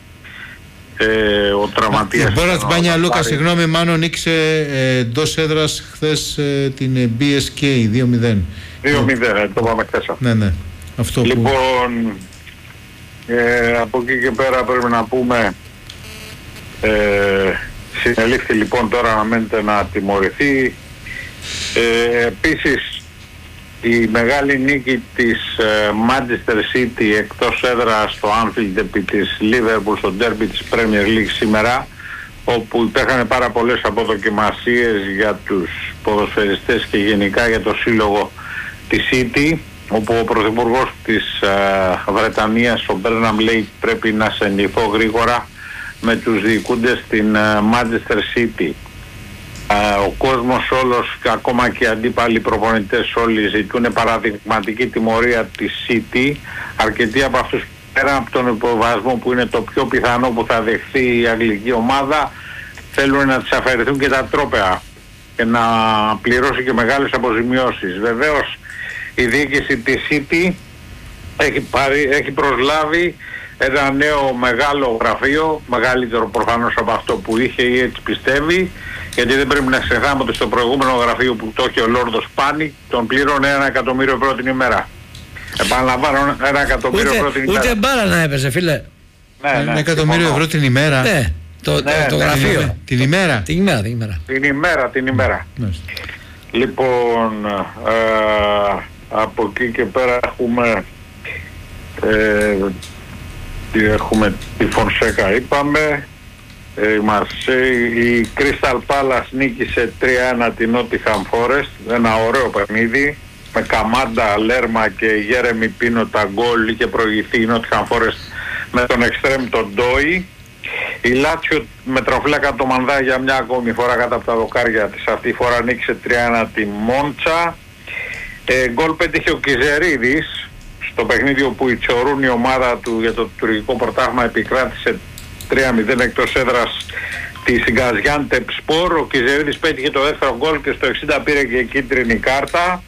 Speaker 15: Ο τραυματίας
Speaker 1: Μπόρας Μπάνια Λούκα, συγγνώμη, μάλλον νίκησε εντός έδρας χθες την BSK 2-0.
Speaker 15: 2-0, το πάμε χθες.
Speaker 1: Ναι. Αυτό
Speaker 15: λοιπόν, από εκεί και πέρα πρέπει να πούμε, συνελήφθη λοιπόν, τώρα αναμένεται να τιμωρηθεί. Επίσης η μεγάλη νίκη της Manchester City εκτός έδρας στο Anfield επί της Liverpool στο ντέρμπι της Premier League σήμερα, όπου υπήρχαν πάρα πολλές αποδοκιμασίες για τους ποδοσφαιριστές και γενικά για το σύλλογο της City, όπου ο πρωθυπουργός της Βρετανίας, ο Μπέρναμ, λέει πρέπει να συνηθώ γρήγορα με τους διοικούντες στην Manchester City. Ο κόσμος όλος, ακόμα και οι αντίπαλοι προπονητές όλοι, ζητούν παραδειγματική τιμωρία της City. Αρκετοί από αυτούς, πέρα από τον υποβασμό που είναι το πιο πιθανό που θα δεχθεί η αγγλική ομάδα, θέλουν να τις αφαιρεθούν και τα τρόπαια και να πληρώσει και μεγάλες αποζημιώσεις. Βεβαίως η διοίκηση της City έχει προσλάβει ένα νέο μεγάλο γραφείο, μεγαλύτερο προφανώς από αυτό που είχε, ή έτσι πιστεύει, γιατί δεν πρέπει να ξεχνάμε ότι στο προηγούμενο γραφείο που το είχε ο Λόρδος Πάνη τον πλήρωνε 1 εκατομμύριο ευρώ την ημέρα. Επαναλαμβάνω, 1 εκατομμύριο ευρώ την ημέρα.
Speaker 6: Ούτε μπάρα να έπαιζε, φίλε.
Speaker 1: Ναι, 1 εκατομμύριο ευρώ την ημέρα.
Speaker 6: Ναι, το γραφείο.
Speaker 1: Την ημέρα.
Speaker 15: Την ημέρα. Λοιπόν, από εκεί και πέρα έχουμε τη Φονσέκα, είπαμε. Η Crystal Palace νίκησε 3-1 την Nottingham Forest, ένα ωραίο παιχνίδι με Καμάντα, Λέρμα και Γέρεμι Πίνο τα γκολ. Είχε προηγηθεί η Nottingham Forest με τον εξτρέμ τον Ντόι. Η Λάτσιο με τροφλάκα το Μανδά για μια ακόμη φορά κάτω από τα δοκάρια της, αυτή η φορά νίκησε 3-1 τη Μόντσα. Γκολ πέτυχε ο Κιζερίδης στο παιχνίδι όπου η Τσορούν, η ομάδα του για το τουρκικό πρωτάθλημα, επικράτησε 3-0 εκτός έδρας της Γκαζιάντεπ-Σπορ. Ο Κιζερίδης πέτυχε το δεύτερο γκολ και στο 60 πήρε και κίτρινη κάρτα.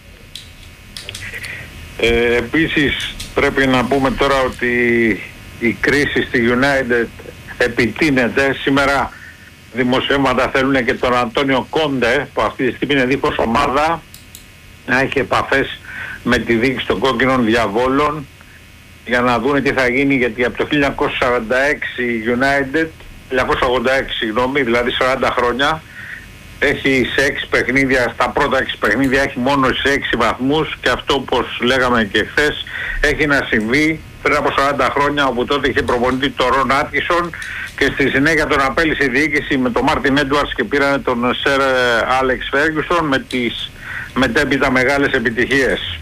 Speaker 15: Επίσης πρέπει να πούμε τώρα ότι η κρίση στη United επιτείνεται. Σήμερα δημοσιεύματα θέλουν και τον Αντώνιο Κόντε, που αυτή τη στιγμή είναι δίχως ομάδα, να έχει επαφές με τη διοίκηση των Κόκκινων Διαβόλων για να δουν τι θα γίνει, γιατί από το 1946 United, 1986 συγγνώμη, δηλαδή 40 χρόνια, έχει σε 6 παιχνίδια, στα πρώτα 6 παιχνίδια έχει μόνο σε 6 βαθμούς, και αυτό, όπως λέγαμε και χθες, έχει να συμβεί πριν από 40 χρόνια, όπου τότε είχε προπονητή τον Ρον Άτκισον και στη συνέχεια τον απέλυσε η διοίκηση με τον Μάρτιν Έντουαρτς και πήραν τον Σερ Άλεξ Φέργιουσον με τις μετέπειτα μεγάλες επιτυχίες.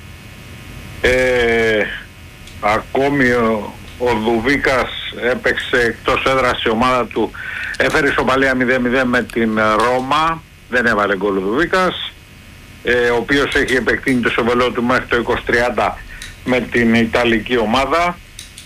Speaker 15: Ακόμη ο Δουβίκας έπαιξε εκτός έδρας, η ομάδα του έφερε ισοπαλία 0-0 με την Ρώμα, δεν έβαλε γκολ ο Δουβίκας, ο οποίος έχει επεκτείνει το σοβελό του μέχρι το 2030 με την Ιταλική ομάδα.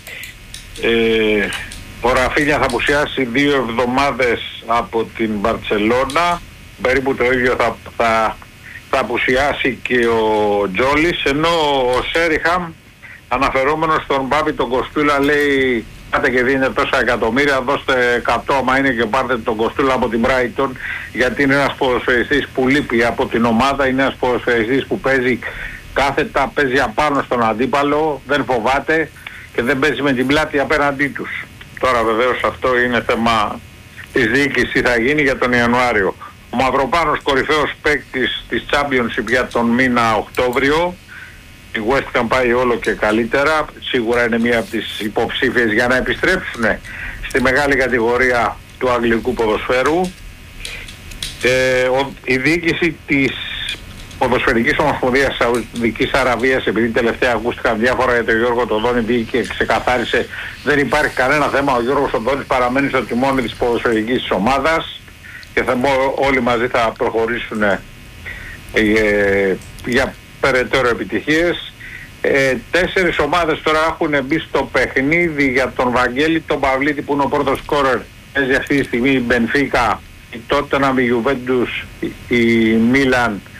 Speaker 15: Ο Ραφίνια θα απουσιάσει 2 εβδομάδες από την Μπαρτσελώνα, περίπου το ίδιο θα απουσιάσει και ο Τζόλης, ενώ ο Σέριχαμ, αναφερόμενος στον Μπάμπη τον Κοστούλα, λέει πάτε και δίνετε τόσα εκατομμύρια, δώστε 100 άμα είναι και πάρτε τον Κοστούλα από την Brighton, γιατί είναι ένας ποδοσφαιριστής που λείπει από την ομάδα, είναι ένας ποδοσφαιριστής που παίζει κάθετα, παίζει απάνω στον αντίπαλο, δεν φοβάται και δεν παίζει με την πλάτη απέναντί τους. Τώρα βεβαίως αυτό είναι θέμα της διοίκησης, τι θα γίνει για τον Ιανουάριο. Ο Μαυροπάνος κορυφαίος παίκτης της Championship για τον μήνα Οκτώβριο. Η West Ham πάει όλο και καλύτερα. Σίγουρα είναι μία από τις υποψήφιες για να επιστρέψουν στη μεγάλη κατηγορία του αγγλικού ποδοσφαίρου. Η διοίκηση της Ποδοσφαιρικής Ομοσπονδίας Σαουδικής Αραβίας, επειδή τελευταία ακούστηκαν διάφορα για τον Γιώργο Τοδόνη, πήγε και ξεκαθάρισε δεν υπάρχει κανένα θέμα. Ο Γιώργος Τοδόνης παραμένει στο τιμόνι της ποδοσφαιρικής ομάδας και όλοι μαζί θα προχωρήσουν για περαιτέρω επιτυχίες. 4 ομάδες τώρα έχουν μπει στο παιχνίδι για τον Βαγγέλη τον Παυλίτη, που είναι ο πρώτος σκόρερ. Παίζει αυτή τη στιγμή η Μπενφίκα, η Τότεναμ, η Γιουβέντους, η Μίλαν